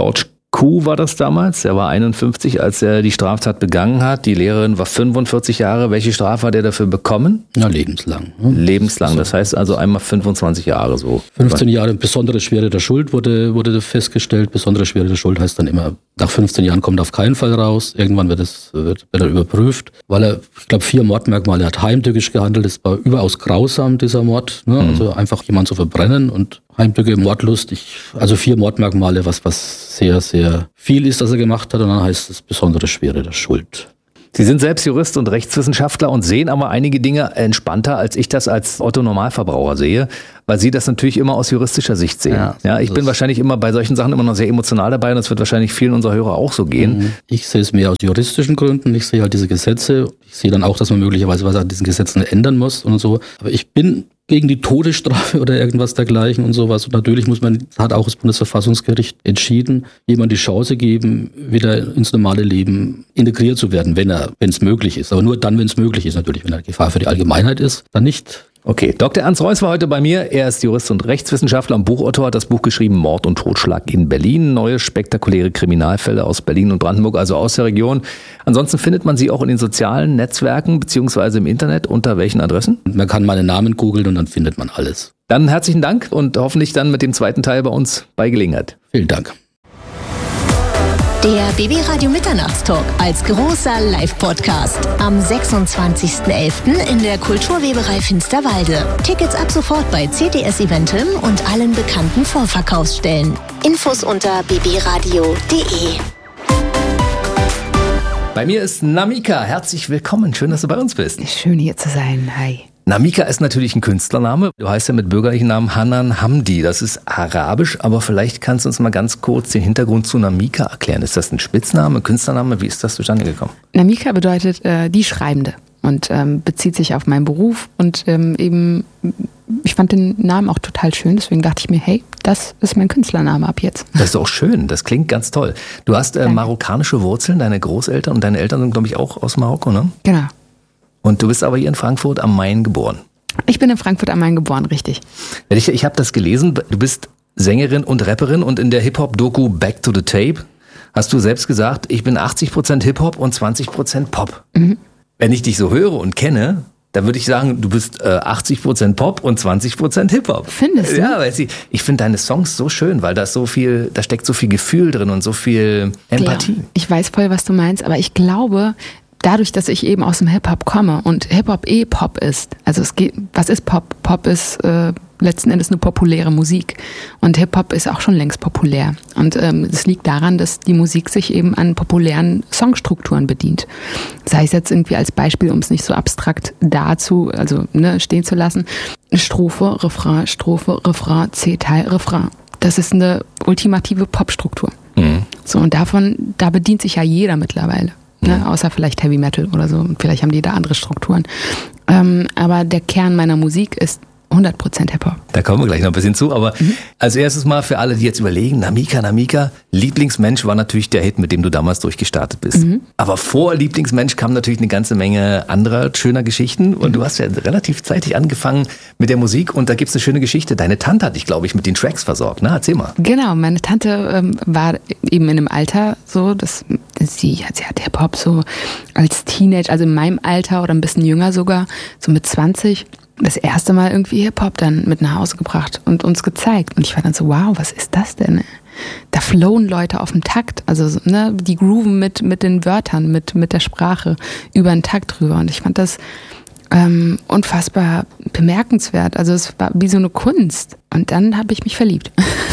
Kuh war das damals. Er war einundfünfzig, als er die Straftat begangen hat. Die Lehrerin war fünfundvierzig Jahre. Welche Strafe hat er dafür bekommen? Ja, lebenslang. Ne? Lebenslang, das heißt also einmal fünfundzwanzig Jahre so. fünfzehn Jahre besondere Schwere der Schuld wurde, wurde festgestellt. Besondere Schwere der Schuld heißt dann immer, nach fünfzehn Jahren kommt er auf keinen Fall raus. Irgendwann wird, es, wird, wird er überprüft, weil er, ich glaube, vier Mordmerkmale hat. Heimtückisch gehandelt, das war überaus grausam, dieser Mord. Ne? Mhm. Also einfach jemanden zu verbrennen und Heimtücke, Mordlust, ich, also vier Mordmerkmale, was, was sehr, sehr viel ist, das er gemacht hat. Und dann heißt es besondere Schwere der Schuld. Sie sind selbst Jurist und Rechtswissenschaftler und sehen aber einige Dinge entspannter, als ich das als Otto-Normalverbraucher sehe, weil Sie das natürlich immer aus juristischer Sicht sehen. Ja, ja, ich bin wahrscheinlich immer bei solchen Sachen immer noch sehr emotional dabei und das wird wahrscheinlich vielen unserer Hörer auch so gehen. Ich sehe es mehr aus juristischen Gründen. Ich sehe halt diese Gesetze. Ich sehe dann auch, dass man möglicherweise was an diesen Gesetzen ändern muss und so. Aber ich bin gegen die Todesstrafe oder irgendwas dergleichen und sowas. Und natürlich muss man, hat auch das Bundesverfassungsgericht entschieden, jemand die Chance geben, wieder ins normale Leben integriert zu werden, wenn er, wenn es möglich ist. Aber nur dann, wenn es möglich ist, natürlich. Wenn er Gefahr für die Allgemeinheit ist, dann nicht. Okay, Doktor Ernst Reuss war heute bei mir. Er ist Jurist und Rechtswissenschaftler und Buchautor, hat das Buch geschrieben Mord und Totschlag in Berlin. Neue spektakuläre Kriminalfälle aus Berlin und Brandenburg, also aus der Region. Ansonsten findet man sie auch in den sozialen Netzwerken beziehungsweise im Internet. Unter welchen Adressen? Man kann meinen Namen googeln und dann findet man alles. Dann herzlichen Dank und hoffentlich dann mit dem zweiten Teil bei uns bei Gelegenheit. Vielen Dank. Der B B-Radio Mitternachtstalk als großer Live-Podcast am sechsundzwanzigsten elften in der Kulturweberei Finsterwalde. Tickets ab sofort bei C T S Eventim und allen bekannten Vorverkaufsstellen. Infos unter b b radio punkt d e. Bei mir ist Namika. Herzlich willkommen. Schön, dass du bei uns bist. Schön hier zu sein. Hi. Namika ist natürlich ein Künstlername. Du heißt ja mit bürgerlichen Namen Hanan Hamdi. Das ist arabisch, aber vielleicht kannst du uns mal ganz kurz den Hintergrund zu Namika erklären. Ist das ein Spitzname, ein Künstlername? Wie ist das zustande gekommen? Namika bedeutet äh, die Schreibende und ähm, bezieht sich auf meinen Beruf und ähm, eben, ich fand den Namen auch total schön, deswegen dachte ich mir, hey, das ist mein Künstlername ab jetzt. Das ist auch schön, das klingt ganz toll. Du hast äh, marokkanische Wurzeln, deine Großeltern und deine Eltern sind, glaube ich, auch aus Marokko, ne? Genau. Und du bist aber hier in Frankfurt am Main geboren. Ich bin in Frankfurt am Main geboren, richtig. Ich, ich habe das gelesen, du bist Sängerin und Rapperin und in der Hip-Hop-Doku Back to the Tape hast du selbst gesagt, ich bin achtzig Prozent Hip-Hop und zwanzig Prozent Pop. Mhm. Wenn ich dich so höre und kenne, dann würde ich sagen, du bist äh, achtzig Prozent Pop und zwanzig Prozent Hip-Hop. Findest du? Ja, weil ich, ich finde deine Songs so schön, weil da ist so viel, da steckt so viel Gefühl drin und so viel Empathie. Ja, ich weiß voll, was du meinst, aber ich glaube, dadurch, dass ich eben aus dem Hip-Hop komme und Hip-Hop eh Pop ist, also es geht, was ist Pop? Pop ist äh, letzten Endes eine populäre Musik und Hip-Hop ist auch schon längst populär und ähm, das liegt daran, dass die Musik sich eben an populären Songstrukturen bedient. Sei es jetzt irgendwie als Beispiel, um es nicht so abstrakt dazu, also ne, stehen zu lassen, Strophe, Refrain, Strophe, Refrain, C-Teil, Refrain. Das ist eine ultimative Popstruktur. Mhm. So, und davon, da bedient sich ja jeder mittlerweile. Ne, außer vielleicht Heavy Metal oder so. Vielleicht haben die da andere Strukturen. Ähm, aber der Kern meiner Musik ist hundert Prozent Hip-Hop. Da kommen wir gleich noch ein bisschen zu. Aber mhm. als erstes mal für alle, die jetzt überlegen, Namika, Namika, Lieblingsmensch war natürlich der Hit, mit dem du damals durchgestartet bist. Mhm. Aber vor Lieblingsmensch kam natürlich eine ganze Menge anderer schöner Geschichten. Und mhm. du hast ja relativ zeitig angefangen mit der Musik. Und da gibt es eine schöne Geschichte. Deine Tante hat dich, glaube ich, mit den Tracks versorgt. Na, erzähl mal. Genau, meine Tante ähm, war eben in einem Alter so, dass sie, sie hat Hip-Hop so als Teenager, also in meinem Alter oder ein bisschen jünger sogar, so mit zwanzig, das erste Mal irgendwie Hip-Hop dann mit nach Hause gebracht und uns gezeigt. Und ich war dann so, wow, was ist das denn? Da flowen Leute auf dem Takt, also ne, die grooven mit, mit den Wörtern, mit, mit der Sprache über den Takt drüber. Und ich fand das ähm, unfassbar bemerkenswert. Also es war wie so eine Kunst. Und dann habe ich mich verliebt.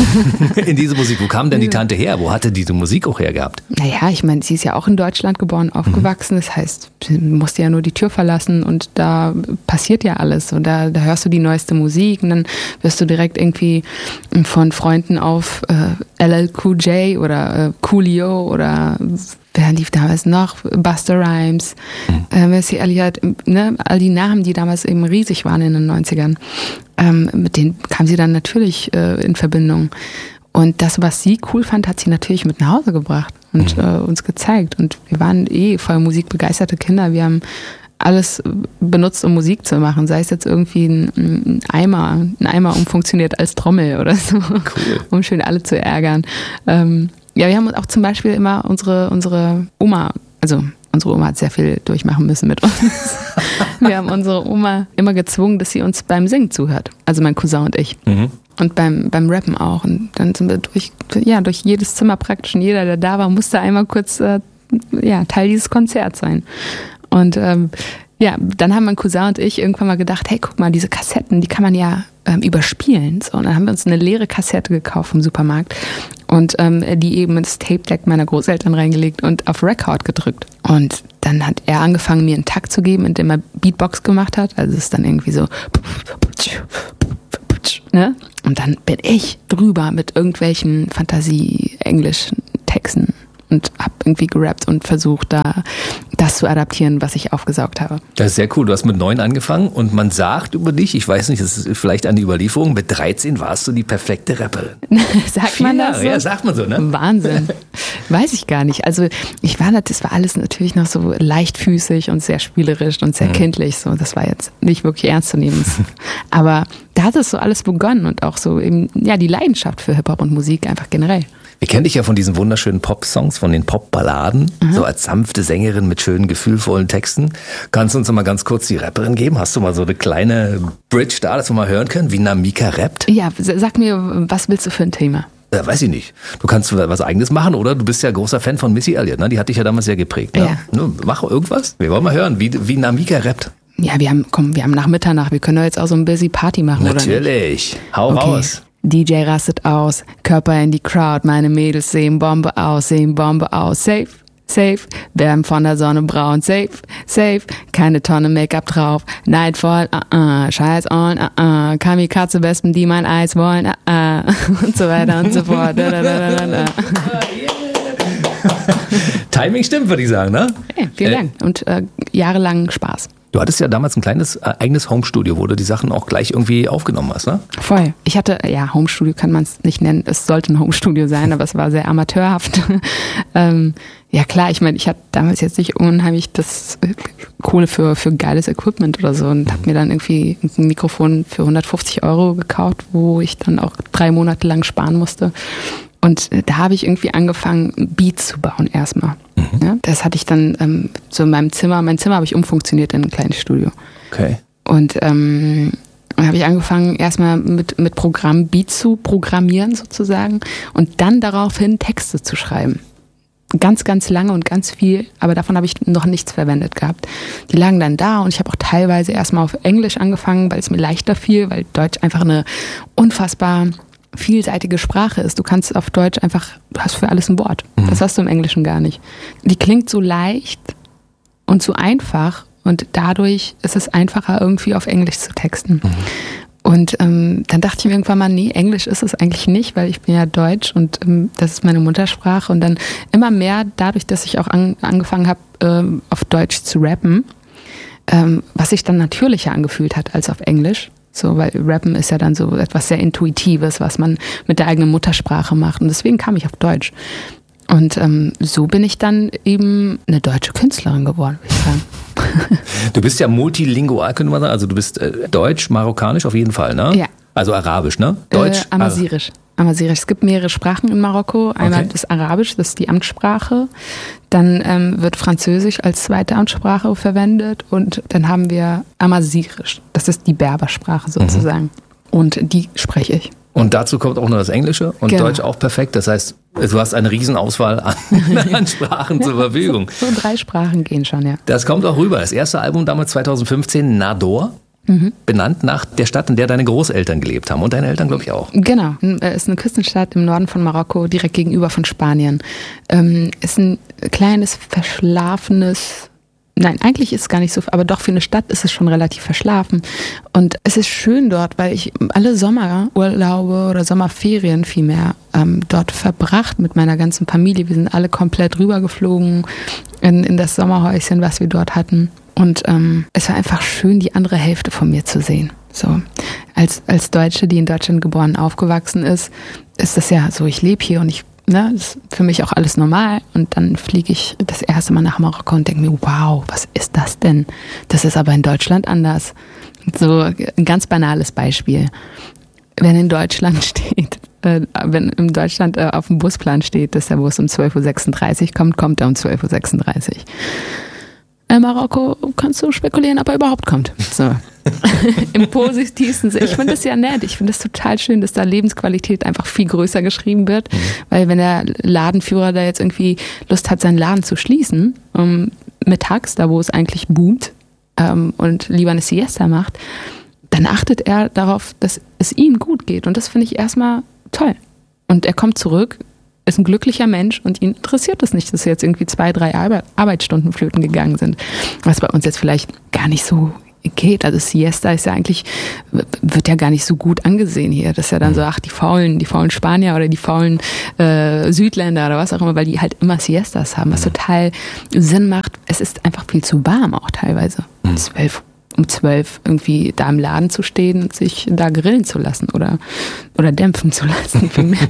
In diese Musik. Wo kam denn die Tante her? Wo hatte diese Musik auch her gehabt? Naja, ich meine, sie ist ja auch in Deutschland geboren, aufgewachsen. Mhm. Das heißt, sie musste ja nur die Tür verlassen und da passiert ja alles. Und da, da hörst du die neueste Musik und dann wirst du direkt irgendwie von Freunden auf äh, L L Cool J oder äh, Coolio oder wer lief damals noch? Busta Rhymes, mhm. äh, Missy Elliott, ne? All die Namen, die damals eben riesig waren in den neunzigern. Ähm, mit denen kam sie dann natürlich äh, in Verbindung. Und das, was sie cool fand, hat sie natürlich mit nach Hause gebracht und mhm. äh, uns gezeigt. Und wir waren eh voll musikbegeisterte Kinder. Wir haben alles benutzt, um Musik zu machen. Sei es jetzt irgendwie ein, ein Eimer, ein Eimer umfunktioniert als Trommel oder so, cool. Um schön alle zu ärgern. Ähm, Ja, wir haben auch zum Beispiel immer unsere, unsere Oma, also unsere Oma hat sehr viel durchmachen müssen mit uns. Wir haben unsere Oma immer gezwungen, dass sie uns beim Singen zuhört. Also mein Cousin und ich. Mhm. Und beim, beim Rappen auch. Und dann sind wir durch, ja, durch jedes Zimmer praktisch. Und jeder, der da war, musste einmal kurz äh, ja, Teil dieses Konzerts sein. Und ähm, ja, dann haben mein Cousin und ich irgendwann mal gedacht, hey, guck mal, diese Kassetten, die kann man ja ähm, überspielen. So, und dann haben wir uns eine leere Kassette gekauft vom Supermarkt und ähm, die eben ins Tape-Deck meiner Großeltern reingelegt und auf Record gedrückt. Und dann hat er angefangen, mir einen Takt zu geben, indem er Beatbox gemacht hat. Also es ist dann irgendwie so... Ne? Und dann bin ich drüber mit irgendwelchen Fantasie-Englisch-Texten und habe irgendwie gerappt und versucht, da das zu adaptieren, was ich aufgesaugt habe. Das ist sehr cool. Du hast mit neun angefangen und man sagt über dich, ich weiß nicht, das ist vielleicht eine Überlieferung, mit dreizehn warst du die perfekte Rapperin. Sagt man das so? Ja, sagt man so, ne? Wahnsinn. Weiß ich gar nicht. Also ich war, das war alles natürlich noch so leichtfüßig und sehr spielerisch und sehr mhm. kindlich. So, das war jetzt nicht wirklich ernst zu nehmen. Aber da hat es so alles begonnen und auch so eben, ja, die Leidenschaft für Hip-Hop und Musik einfach generell. Wir kennen dich ja von diesen wunderschönen Pop-Songs, von den Pop-Balladen, mhm. so als sanfte Sängerin mit schönen, gefühlvollen Texten. Kannst du uns noch mal ganz kurz die Rapperin geben? Hast du mal so eine kleine Bridge da, dass wir mal hören können, wie Namika rappt? Ja, sag mir, was willst du für ein Thema? Ja, weiß ich nicht. Du kannst was Eigenes machen, oder? Du bist ja großer Fan von Missy Elliott, ne? Die hat dich ja damals sehr geprägt. Ne? Ja. Ne, mach irgendwas. Wir wollen mal hören, wie, wie Namika rappt. Ja, wir haben, komm, wir haben nach Mitternacht. Wir können doch jetzt auch so ein busy Party machen, Natürlich. oder? Natürlich. Hau okay. raus. D J rastet aus, Körper in die Crowd, meine Mädels sehen Bombe aus, sehen Bombe aus, safe, safe, werden von der Sonne braun, safe, safe, keine Tonne Make-up drauf, Nightfall, uh-uh, Scheiß on, uh-uh, Kamikaze-Wespen, die mein Eis wollen, uh-uh, und so weiter und so fort. Da, da, da, da, da. Timing stimmt, würde ich sagen, ne? Ja, vielen Dank und äh, jahrelang Spaß. Du hattest ja damals ein kleines äh, eigenes Homestudio, wo du die Sachen auch gleich irgendwie aufgenommen hast, ne? Voll. Ich hatte, ja, Homestudio kann man es nicht nennen. Es sollte ein Homestudio sein, aber es war sehr amateurhaft. ähm, ja klar, ich meine, ich hatte damals jetzt nicht unheimlich das äh, Kohle für, für geiles Equipment oder so und habe mir dann irgendwie ein Mikrofon für hundertfünfzig Euro gekauft, wo ich dann auch drei Monate lang sparen musste. Und da habe ich irgendwie angefangen, Beats zu bauen erstmal. Mhm. Ja, das hatte ich dann ähm, so in meinem Zimmer. Mein Zimmer habe ich umfunktioniert in ein kleines Studio. Okay. Und ähm, dann habe ich angefangen, erstmal mit, mit Programm Beats zu programmieren sozusagen und dann daraufhin Texte zu schreiben. Ganz, ganz lange und ganz viel, aber davon habe ich noch nichts verwendet gehabt. Die lagen dann da und ich habe auch teilweise erstmal auf Englisch angefangen, weil es mir leichter fiel, weil Deutsch einfach eine unfassbar vielseitige Sprache ist. Du kannst auf Deutsch einfach, du hast für alles ein Wort. Mhm. Das hast du im Englischen gar nicht. Die klingt so leicht und so einfach und dadurch ist es einfacher, irgendwie auf Englisch zu texten. Mhm. Und ähm, dann dachte ich mir irgendwann mal, nee, Englisch ist es eigentlich nicht, weil ich bin ja Deutsch und ähm, das ist meine Muttersprache. Und dann immer mehr, dadurch, dass ich auch an, angefangen habe, ähm, auf Deutsch zu rappen, ähm, was sich dann natürlicher angefühlt hat als auf Englisch. So, weil Rappen ist ja dann so etwas sehr Intuitives, was man mit der eigenen Muttersprache macht. Und deswegen kam ich auf Deutsch. Und ähm, so bin ich dann eben eine deutsche Künstlerin geworden, würde ich sagen. Du bist ja multilingual, könnte man sagen. Also du bist äh, deutsch, marokkanisch auf jeden Fall, ne? Ja. Also arabisch, ne? Deutsch. Äh, Amazirisch. Amazirisch. Es gibt mehrere Sprachen in Marokko. Einmal okay. das Arabisch, das ist die Amtssprache. Dann ähm, wird Französisch als zweite Amtssprache verwendet. Und dann haben wir Amazirisch. Das ist die Berbersprache sozusagen. Mhm. Und die spreche ich. Und dazu kommt auch noch das Englische und genau. Deutsch auch perfekt. Das heißt, du hast eine Riesenauswahl an, an Sprachen zur Verfügung. So, so drei Sprachen gehen schon, ja. Das kommt auch rüber. Das erste Album damals zweitausendfünfzehn, Nador. Mhm. Benannt nach der Stadt, in der deine Großeltern gelebt haben und deine Eltern, glaube ich, auch. Genau, es ist eine Küstenstadt im Norden von Marokko, direkt gegenüber von Spanien. Ähm, ist ein kleines, verschlafenes, nein, eigentlich ist es gar nicht so, aber doch für eine Stadt ist es schon relativ verschlafen. Und es ist schön dort, weil ich alle Sommerurlaube oder Sommerferien vielmehr ähm, dort verbracht mit meiner ganzen Familie. Wir sind alle komplett rübergeflogen in, in das Sommerhäuschen, was wir dort hatten. Und ähm, es war einfach schön, die andere Hälfte von mir zu sehen. So, als, als Deutsche, die in Deutschland geboren und aufgewachsen ist, ist das ja so, ich lebe hier und ich, ne, das ist für mich auch alles normal. Und dann fliege ich das erste Mal nach Marokko und denke mir, wow, was ist das denn? Das ist aber in Deutschland anders. So ein ganz banales Beispiel. Wenn in Deutschland steht, äh, wenn in Deutschland äh, auf dem Busplan steht, dass der Bus um zwölf Uhr sechsunddreißig kommt, kommt er um zwölf Uhr sechsunddreißig. In Marokko kannst du spekulieren, ob er überhaupt kommt. So. Im positivsten Sinne. Ich finde das ja nett. Ich finde es total schön, dass da Lebensqualität einfach viel größer geschrieben wird. Mhm. Weil wenn der Ladenführer da jetzt irgendwie Lust hat, seinen Laden zu schließen, um, mittags, da wo es eigentlich boomt, ähm, und lieber eine Siesta macht, dann achtet er darauf, dass es ihm gut geht. Und das finde ich erstmal toll. Und er kommt zurück, ist ein glücklicher Mensch und ihn interessiert es nicht, dass jetzt irgendwie zwei, drei Arbeitsstunden flöten gegangen sind. Was bei uns jetzt vielleicht gar nicht so geht. Also Siesta ist ja eigentlich, wird ja gar nicht so gut angesehen hier. Das ist ja dann so, ach, die faulen, die faulen Spanier oder die faulen äh, Südländer oder was auch immer, weil die halt immer Siestas haben, was total Sinn macht. Es ist einfach viel zu warm auch teilweise. Mhm. Zwölf um zwölf irgendwie da im Laden zu stehen und sich da grillen zu lassen oder, oder dämpfen zu lassen.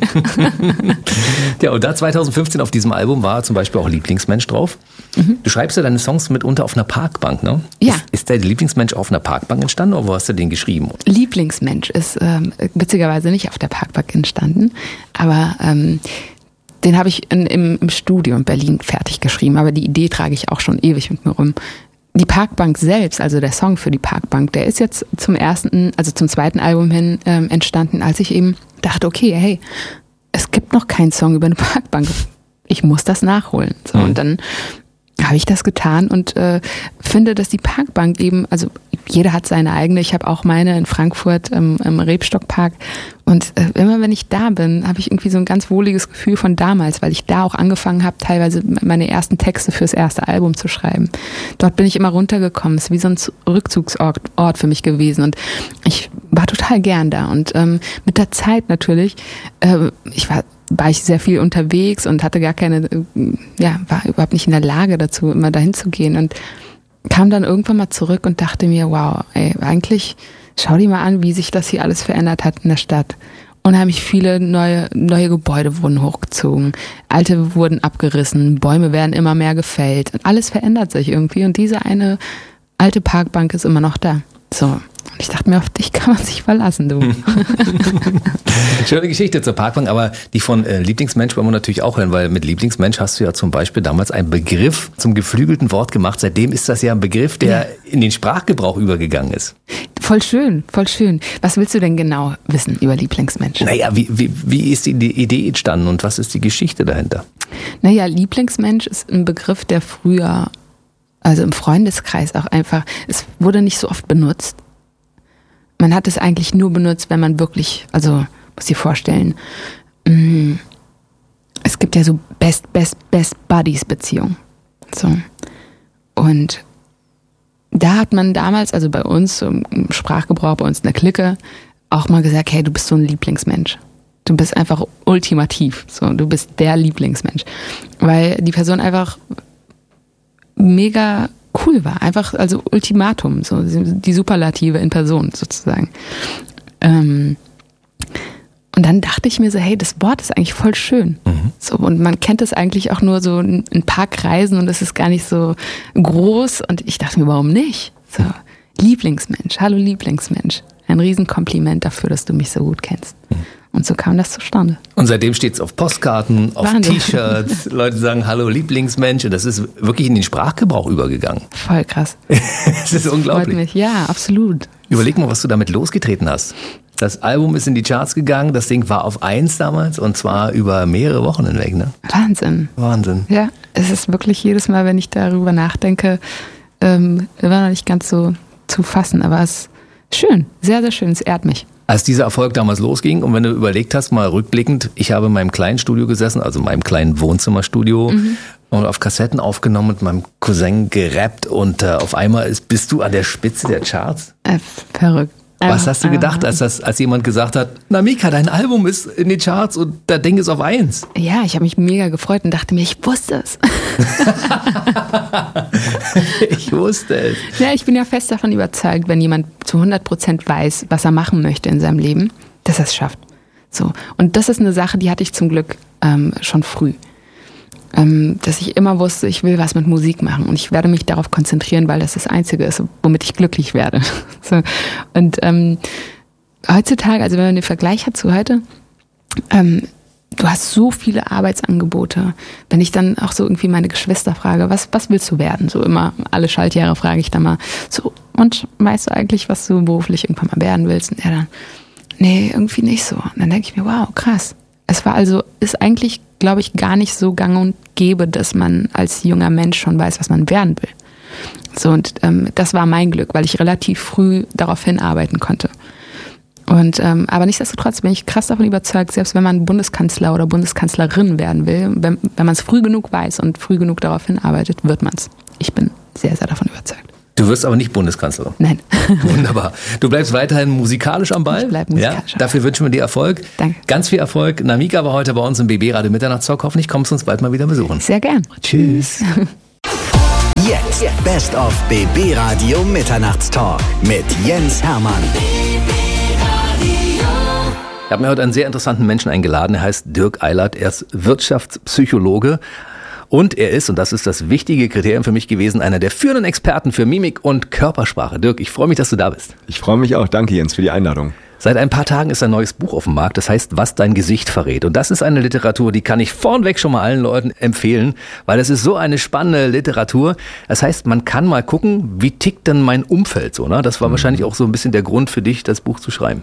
Ja, und da zwanzig fünfzehn auf diesem Album war zum Beispiel auch Lieblingsmensch drauf. Mhm. Du schreibst ja deine Songs mitunter auf einer Parkbank, ne? Ja. Ist, ist der Lieblingsmensch auf einer Parkbank entstanden oder wo hast du den geschrieben? Lieblingsmensch ist ähm, witzigerweise nicht auf der Parkbank entstanden, aber ähm, den habe ich in, im, im Studio in Berlin fertig geschrieben, aber die Idee trage ich auch schon ewig mit mir rum. Die Parkbank selbst, also der Song für die Parkbank, der ist jetzt zum ersten, also zum zweiten Album hin ähm, entstanden, als ich eben dachte, okay, hey, es gibt noch keinen Song über eine Parkbank. Ich muss das nachholen. So, mhm. Und dann habe ich das getan und äh, finde, dass die Parkbank eben, also jeder hat seine eigene, ich habe auch meine in Frankfurt im, im Rebstockpark und äh, immer wenn ich da bin, habe ich irgendwie so ein ganz wohliges Gefühl von damals, weil ich da auch angefangen habe, teilweise meine ersten Texte fürs erste Album zu schreiben. Dort bin ich immer runtergekommen, es ist wie so ein Rückzugsort Ort für mich gewesen und ich war total gern da und ähm, mit der Zeit natürlich, äh, ich war war ich sehr viel unterwegs und hatte gar keine, ja, war überhaupt nicht in der Lage dazu, immer dahin zu gehen und kam dann irgendwann mal zurück und dachte mir, wow, ey, eigentlich schau dir mal an, wie sich das hier alles verändert hat in der Stadt. Unheimlich viele neue, neue Gebäude wurden hochgezogen, alte wurden abgerissen, Bäume werden immer mehr gefällt und alles verändert sich irgendwie und diese eine alte Parkbank ist immer noch da. So. Und ich dachte mir, auf dich kann man sich verlassen, du. Schöne Geschichte zur Parkbank, aber die von äh, Lieblingsmensch wollen wir natürlich auch hören, weil mit Lieblingsmensch hast du ja zum Beispiel damals einen Begriff zum geflügelten Wort gemacht. Seitdem ist das ja ein Begriff, der ja. in den Sprachgebrauch übergegangen ist. Voll schön, voll schön. Was willst du denn genau wissen über Lieblingsmensch? Naja, wie, wie, wie ist die Idee entstanden und was ist die Geschichte dahinter? Naja, Lieblingsmensch ist ein Begriff, der früher, also im Freundeskreis auch einfach, es wurde nicht so oft benutzt. Man hat es eigentlich nur benutzt, wenn man wirklich, also muss dir vorstellen, mh, es gibt ja so Best, Best, Best Buddies Beziehungen. So. Und da hat man damals, also bei uns, im Sprachgebrauch, bei uns in der Clique, auch mal gesagt, hey, du bist so ein Lieblingsmensch. Du bist einfach ultimativ. So, du bist der Lieblingsmensch. Weil die Person einfach mega cool war. Einfach, also Ultimatum, so die Superlative in Person sozusagen. Ähm, und dann dachte ich mir so, hey, das Wort ist eigentlich voll schön. Mhm. So, und man kennt es eigentlich auch nur so in ein paar Kreisen und es ist gar nicht so groß. Und ich dachte mir, warum nicht? So, Lieblingsmensch, hallo Lieblingsmensch. Ein Riesenkompliment dafür, dass du mich so gut kennst. Mhm. Und so kam das zustande. Und seitdem steht es auf Postkarten, auf Wahnsinn. T-Shirts. Leute sagen, hallo Lieblingsmensch. Und das ist wirklich in den Sprachgebrauch übergegangen. Voll krass. Das ist unglaublich. Freut mich. Ja, absolut. Überleg mal, was du damit losgetreten hast. Das Album ist in die Charts gegangen. Das Ding war auf eins damals und zwar über mehrere Wochen hinweg. Ne? Wahnsinn. Wahnsinn. Ja, es ist wirklich jedes Mal, wenn ich darüber nachdenke, ähm, war noch nicht ganz so zu fassen. Aber es ist schön. Sehr, sehr schön. Es ehrt mich. Als dieser Erfolg damals losging und wenn du überlegt hast, mal rückblickend, ich habe in meinem kleinen Studio gesessen, also in meinem kleinen Wohnzimmerstudio mhm. und auf Kassetten aufgenommen mit meinem Cousin gerappt und äh, auf einmal ist, bist du an der Spitze der Charts. Äh, verrückt. Was hast du gedacht, als, das, als jemand gesagt hat, na Mika, dein Album ist in den Charts und das Ding ist auf eins? Ja, ich habe mich mega gefreut und dachte mir, ich wusste es. Ich wusste es. Ja, ich bin ja fest davon überzeugt, wenn jemand zu hundert Prozent weiß, was er machen möchte in seinem Leben, dass er es schafft. So. Und das ist eine Sache, die hatte ich zum Glück ähm, schon früh. Ähm, dass ich immer wusste, ich will was mit Musik machen und ich werde mich darauf konzentrieren, weil das das Einzige ist, womit ich glücklich werde. So. Und ähm, heutzutage, also wenn man den Vergleich hat zu heute, ähm, du hast so viele Arbeitsangebote. Wenn ich dann auch so irgendwie meine Geschwister frage, was, was willst du werden? So immer, alle Schaltjahre frage ich dann mal so, und weißt du eigentlich, was du beruflich irgendwann mal werden willst? Und er dann, nee, irgendwie nicht so. Und dann denke ich mir, wow, krass. Es war also, ist eigentlich, glaube ich, gar nicht so gang und gäbe, dass man als junger Mensch schon weiß, was man werden will. So, und ähm, das war mein Glück, weil ich relativ früh darauf hinarbeiten konnte. Und, ähm, aber nichtsdestotrotz bin ich krass davon überzeugt, selbst wenn man Bundeskanzler oder Bundeskanzlerin werden will, wenn, wenn man es früh genug weiß und früh genug darauf hinarbeitet, wird man es. Ich bin sehr, sehr davon überzeugt. Du wirst aber nicht Bundeskanzlerin. Nein. Wunderbar. Du bleibst weiterhin musikalisch am Ball. Ich bleib musikalisch. Ja, dafür wünschen wir dir Erfolg. Danke. Ganz viel Erfolg. Namika war heute bei uns im B B Radio Mitternachtstalk. Hoffentlich kommst du uns bald mal wieder besuchen. Sehr gern. Tschüss. Jetzt Best of B B Radio Mitternachtstalk mit Jens Hermann. Ich habe mir heute einen sehr interessanten Menschen eingeladen. Er heißt Dirk Eilert. Er ist Wirtschaftspsychologe. Und er ist, und das ist das wichtige Kriterium für mich gewesen, einer der führenden Experten für Mimik und Körpersprache. Dirk, ich freue mich, dass du da bist. Ich freue mich auch. Danke, Jens, für die Einladung. Seit ein paar Tagen ist ein neues Buch auf dem Markt, das heißt, was dein Gesicht verrät. Und das ist eine Literatur, die kann ich vornweg schon mal allen Leuten empfehlen, weil es ist so eine spannende Literatur. Das heißt, man kann mal gucken, wie tickt denn mein Umfeld so, ne? Das war mhm. wahrscheinlich auch so ein bisschen der Grund für dich, das Buch zu schreiben.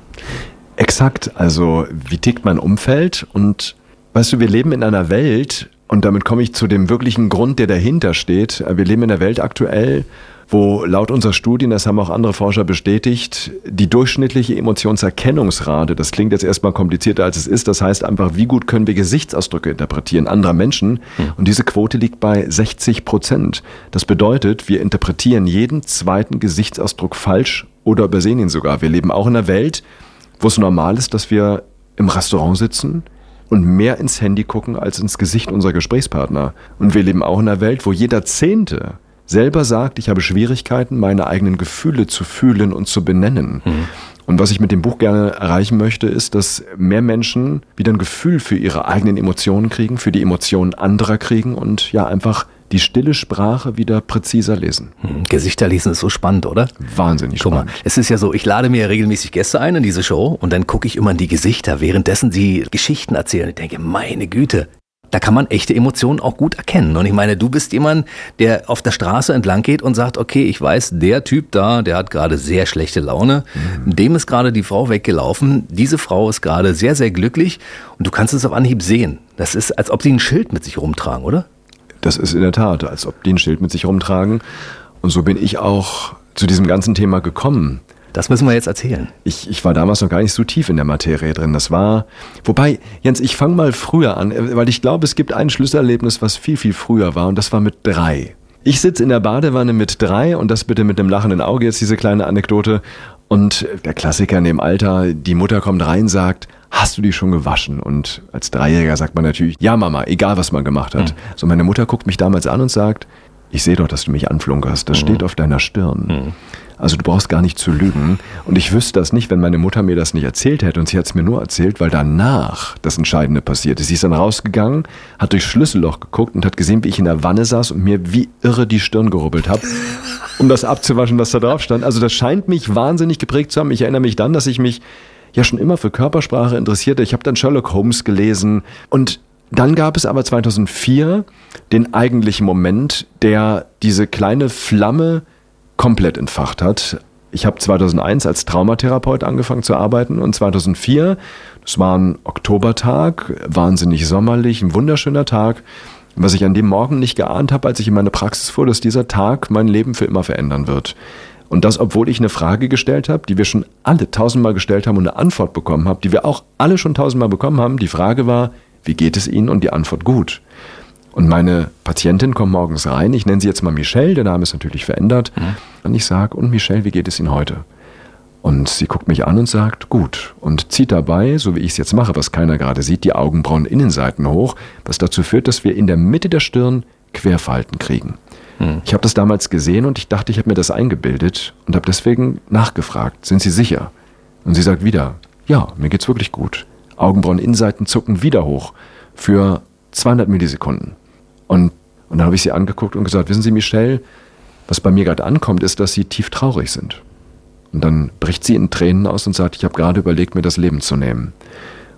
Exakt, also wie tickt mein Umfeld? Und weißt du, wir leben in einer Welt, und damit komme ich zu dem wirklichen Grund, der dahinter steht. Wir leben in einer Welt aktuell, wo laut unserer Studien, das haben auch andere Forscher bestätigt, die durchschnittliche Emotionserkennungsrate, das klingt jetzt erstmal komplizierter als es ist, das heißt einfach, wie gut können wir Gesichtsausdrücke interpretieren anderer Menschen, und diese Quote liegt bei sechzig Prozent. Das bedeutet, wir interpretieren jeden zweiten Gesichtsausdruck falsch oder übersehen ihn sogar. Wir leben auch in einer Welt, wo es normal ist, dass wir im Restaurant sitzen und mehr ins Handy gucken als ins Gesicht unserer Gesprächspartner. Und wir leben auch in einer Welt, wo jeder Zehnte selber sagt, ich habe Schwierigkeiten, meine eigenen Gefühle zu fühlen und zu benennen. Mhm. Und was ich mit dem Buch gerne erreichen möchte, ist, dass mehr Menschen wieder ein Gefühl für ihre eigenen Emotionen kriegen, für die Emotionen anderer kriegen und ja einfach die stille Sprache wieder präziser lesen. Hm, Gesichter lesen ist so spannend, oder? Wahnsinnig Guck mal, spannend. es ist ja so, ich lade mir regelmäßig Gäste ein in diese Show und dann gucke ich immer in die Gesichter, währenddessen sie Geschichten erzählen. Ich denke, meine Güte, da kann man echte Emotionen auch gut erkennen. Und ich meine, du bist jemand, der auf der Straße entlang geht und sagt, okay, ich weiß, der Typ da, der hat gerade sehr schlechte Laune. Mhm. Dem ist gerade die Frau weggelaufen. Diese Frau ist gerade sehr, sehr glücklich. Und du kannst es auf Anhieb sehen. Das ist, als ob sie ein Schild mit sich rumtragen, oder? Das ist in der Tat, als ob die ein Schild mit sich rumtragen. Und so bin ich auch zu diesem ganzen Thema gekommen. Das müssen wir jetzt erzählen. Ich, ich war damals noch gar nicht so tief in der Materie drin. Das war, wobei, Jens, ich fange mal früher an, weil ich glaube, es gibt ein Schlüsselerlebnis, was viel, viel früher war, und das war mit drei. Ich sitze in der Badewanne mit drei, und das bitte mit einem lachenden Auge, jetzt diese kleine Anekdote. Und der Klassiker in dem Alter, die Mutter kommt rein, sagt, hast du die schon gewaschen? Und als Dreijähriger sagt man natürlich, ja Mama, egal was man gemacht hat. Mhm. So, meine Mutter guckt mich damals an und sagt, ich sehe doch, dass du mich anflunkerst, das mhm. steht auf deiner Stirn. Mhm. Also du brauchst gar nicht zu lügen. Und ich wüsste das nicht, wenn meine Mutter mir das nicht erzählt hätte. Und sie hat es mir nur erzählt, weil danach das Entscheidende passiert ist. Sie ist dann rausgegangen, hat durchs Schlüsselloch geguckt und hat gesehen, wie ich in der Wanne saß und mir wie irre die Stirn gerubbelt habe, um das abzuwaschen, was da drauf stand. Also das scheint mich wahnsinnig geprägt zu haben. Ich erinnere mich dann, dass ich mich ja schon immer für Körpersprache interessierte. Ich habe dann Sherlock Holmes gelesen. Und dann gab es aber zweitausendvier den eigentlichen Moment, der diese kleine Flamme komplett entfacht hat. Ich habe zweitausendeins als Traumatherapeut angefangen zu arbeiten und zweitausendvier, das war ein Oktobertag, wahnsinnig sommerlich, ein wunderschöner Tag. Was ich an dem Morgen nicht geahnt habe, als ich in meine Praxis fuhr, dass dieser Tag mein Leben für immer verändern wird. Und das, obwohl ich eine Frage gestellt habe, die wir schon alle tausendmal gestellt haben und eine Antwort bekommen haben, die wir auch alle schon tausendmal bekommen haben. Die Frage war, wie geht es Ihnen? Und die Antwort gut. Und meine Patientin kommt morgens rein, ich nenne sie jetzt mal Michelle, der Name ist natürlich verändert. Mhm. Und ich sage, und Michelle, wie geht es Ihnen heute? Und sie guckt mich an und sagt, gut. Und zieht dabei, so wie ich es jetzt mache, was keiner gerade sieht, die Augenbrauen-Innenseiten hoch, was dazu führt, dass wir in der Mitte der Stirn Querfalten kriegen. Mhm. Ich habe das damals gesehen und ich dachte, ich habe mir das eingebildet und habe deswegen nachgefragt, sind Sie sicher? Und sie sagt wieder, ja, mir geht's wirklich gut. Augenbrauen-Innenseiten zucken wieder hoch für zweihundert Millisekunden. Und, und dann habe ich sie angeguckt und gesagt, wissen Sie, Michelle, was bei mir gerade ankommt, ist, dass Sie tief traurig sind. Und dann bricht sie in Tränen aus und sagt, ich habe gerade überlegt, mir das Leben zu nehmen.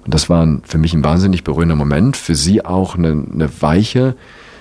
Und das war für mich ein wahnsinnig berührender Moment, für sie auch eine, eine Weiche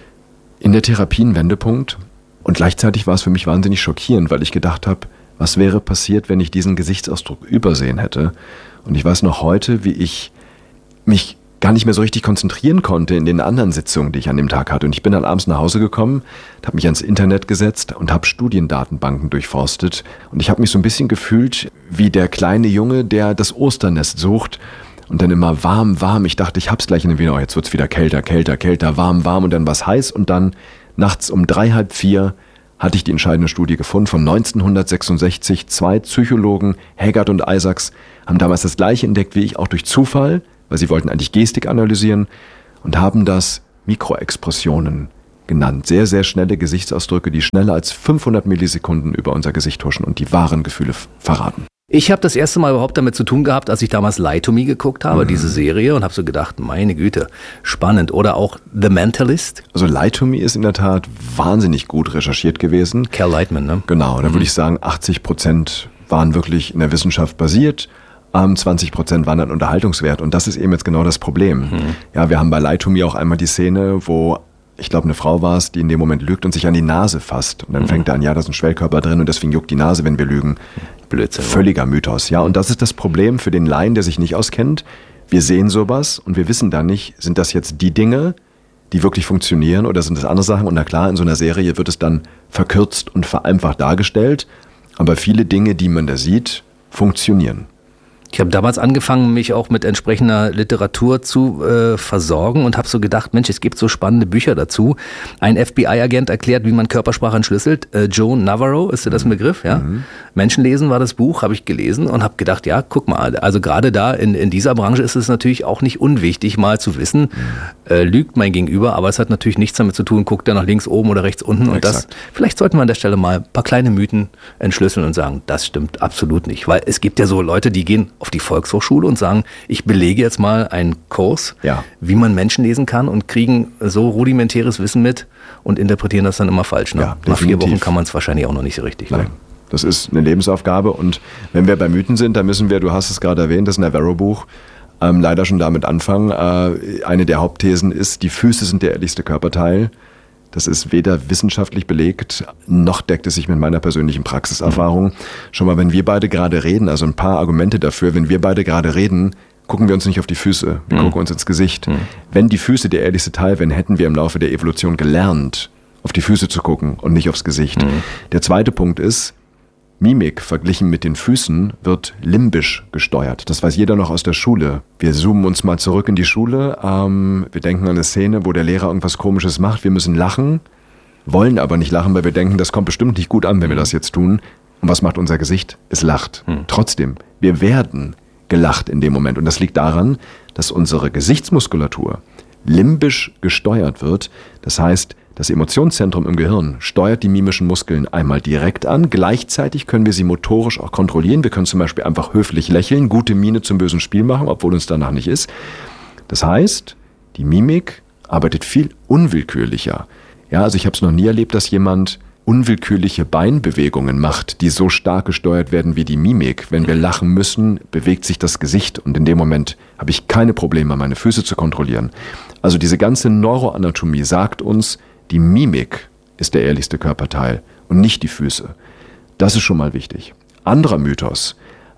in der Therapie, ein Wendepunkt. Und gleichzeitig war es für mich wahnsinnig schockierend, weil ich gedacht habe, was wäre passiert, wenn ich diesen Gesichtsausdruck übersehen hätte? Und ich weiß noch heute, wie ich mich gar nicht mehr so richtig konzentrieren konnte in den anderen Sitzungen, die ich an dem Tag hatte. Und ich bin dann abends nach Hause gekommen, habe mich ans Internet gesetzt und habe Studiendatenbanken durchforstet. Und ich habe mich so ein bisschen gefühlt wie der kleine Junge, der das Osternest sucht und dann immer warm, warm. Ich dachte, ich hab's gleich in den Wiener, oh, jetzt wird's wieder kälter, kälter, kälter, warm, warm und dann was heiß. Und dann nachts um drei, halb vier hatte ich die entscheidende Studie gefunden von neunzehnhundertsechsundsechzig. Zwei Psychologen, Haggard und Isaacs, haben damals das Gleiche entdeckt wie ich, auch durch Zufall, weil sie wollten eigentlich Gestik analysieren und haben das Mikroexpressionen genannt. Sehr, sehr schnelle Gesichtsausdrücke, die schneller als fünfhundert Millisekunden über unser Gesicht huschen und die wahren Gefühle verraten. Ich habe das erste Mal überhaupt damit zu tun gehabt, als ich damals Lie to Me geguckt habe, mhm. diese Serie, und habe so gedacht, meine Güte, spannend. Oder auch The Mentalist. Also Lie to Me ist in der Tat wahnsinnig gut recherchiert gewesen. Cal Lightman, ne? Genau, da mhm. würde ich sagen, achtzig Prozent waren wirklich in der Wissenschaft basiert. zwanzig Prozent waren dann Unterhaltungswert. Und das ist eben jetzt genau das Problem. Mhm. Ja, wir haben bei Lie to Me auch einmal die Szene, wo, ich glaube, eine Frau war es, die in dem Moment lügt und sich an die Nase fasst. Und dann mhm. fängt er an, ja, da ist ein Schwellkörper drin und deswegen juckt die Nase, wenn wir lügen. Blödsinn. Völliger Mythos. Ja, und das ist das Problem für den Laien, der sich nicht auskennt. Wir sehen sowas und wir wissen dann nicht, sind das jetzt die Dinge, die wirklich funktionieren oder sind das andere Sachen? Und na klar, in so einer Serie wird es dann verkürzt und vereinfacht dargestellt. Aber viele Dinge, die man da sieht, funktionieren. Ich habe damals angefangen, mich auch mit entsprechender Literatur zu äh, versorgen und habe so gedacht, Mensch, es gibt so spannende Bücher dazu. Ein F B I-Agent erklärt, wie man Körpersprache entschlüsselt. Äh, Joe Navarro, ist dir das ein Begriff? Ja? Mhm. Menschenlesen war das Buch, habe ich gelesen und habe gedacht, ja, guck mal, also gerade da in, in dieser Branche ist es natürlich auch nicht unwichtig, mal zu wissen, äh, lügt mein Gegenüber, aber es hat natürlich nichts damit zu tun, guckt er nach links, oben oder rechts, unten. Und Exakt. das, vielleicht sollten wir an der Stelle mal ein paar kleine Mythen entschlüsseln und sagen, das stimmt absolut nicht. Weil es gibt ja so Leute, die gehen auf die Volkshochschule und sagen, ich belege jetzt mal einen Kurs, ja. wie man Menschen lesen kann und kriegen so rudimentäres Wissen mit und interpretieren das dann immer falsch. Ne? Ja, Nach vier Wochen kann man es wahrscheinlich auch noch nicht so richtig. Nein. Ne? Das ist eine Lebensaufgabe und wenn wir bei Mythen sind, dann müssen wir, du hast es gerade erwähnt, das Navarro-Buch, ähm, leider schon damit anfangen. Äh, eine der Hauptthesen ist, die Füße sind der ehrlichste Körperteil. Das ist weder wissenschaftlich belegt, noch deckt es sich mit meiner persönlichen Praxiserfahrung. Mhm. Schon mal, wenn wir beide gerade reden, also ein paar Argumente dafür, wenn wir beide gerade reden, gucken wir uns nicht auf die Füße, wir mhm. gucken uns ins Gesicht. Mhm. Wenn die Füße der ehrlichste Teil wären, hätten wir im Laufe der Evolution gelernt, auf die Füße zu gucken und nicht aufs Gesicht. Mhm. Der zweite Punkt ist, Mimik verglichen mit den Füßen wird limbisch gesteuert. Das weiß jeder noch aus der Schule. Wir zoomen uns mal zurück in die Schule. Ähm, wir denken an eine Szene, wo der Lehrer irgendwas Komisches macht. Wir müssen lachen, wollen aber nicht lachen, weil wir denken, das kommt bestimmt nicht gut an, wenn wir das jetzt tun. Und was macht unser Gesicht? Es lacht. Hm. Trotzdem, wir werden gelacht in dem Moment. Und das liegt daran, dass unsere Gesichtsmuskulatur limbisch gesteuert wird. Das heißt, das Emotionszentrum im Gehirn steuert die mimischen Muskeln einmal direkt an. Gleichzeitig können wir sie motorisch auch kontrollieren. Wir können zum Beispiel einfach höflich lächeln, gute Miene zum bösen Spiel machen, obwohl uns danach nicht ist. Das heißt, die Mimik arbeitet viel unwillkürlicher. Ja, also ich habe es noch nie erlebt, dass jemand unwillkürliche Beinbewegungen macht, die so stark gesteuert werden wie die Mimik. Wenn wir lachen müssen, bewegt sich das Gesicht und in dem Moment habe ich keine Probleme, meine Füße zu kontrollieren. Also diese ganze Neuroanatomie sagt uns, die Mimik ist der ehrlichste Körperteil und nicht die Füße. Das ist schon mal wichtig. Anderer Mythos,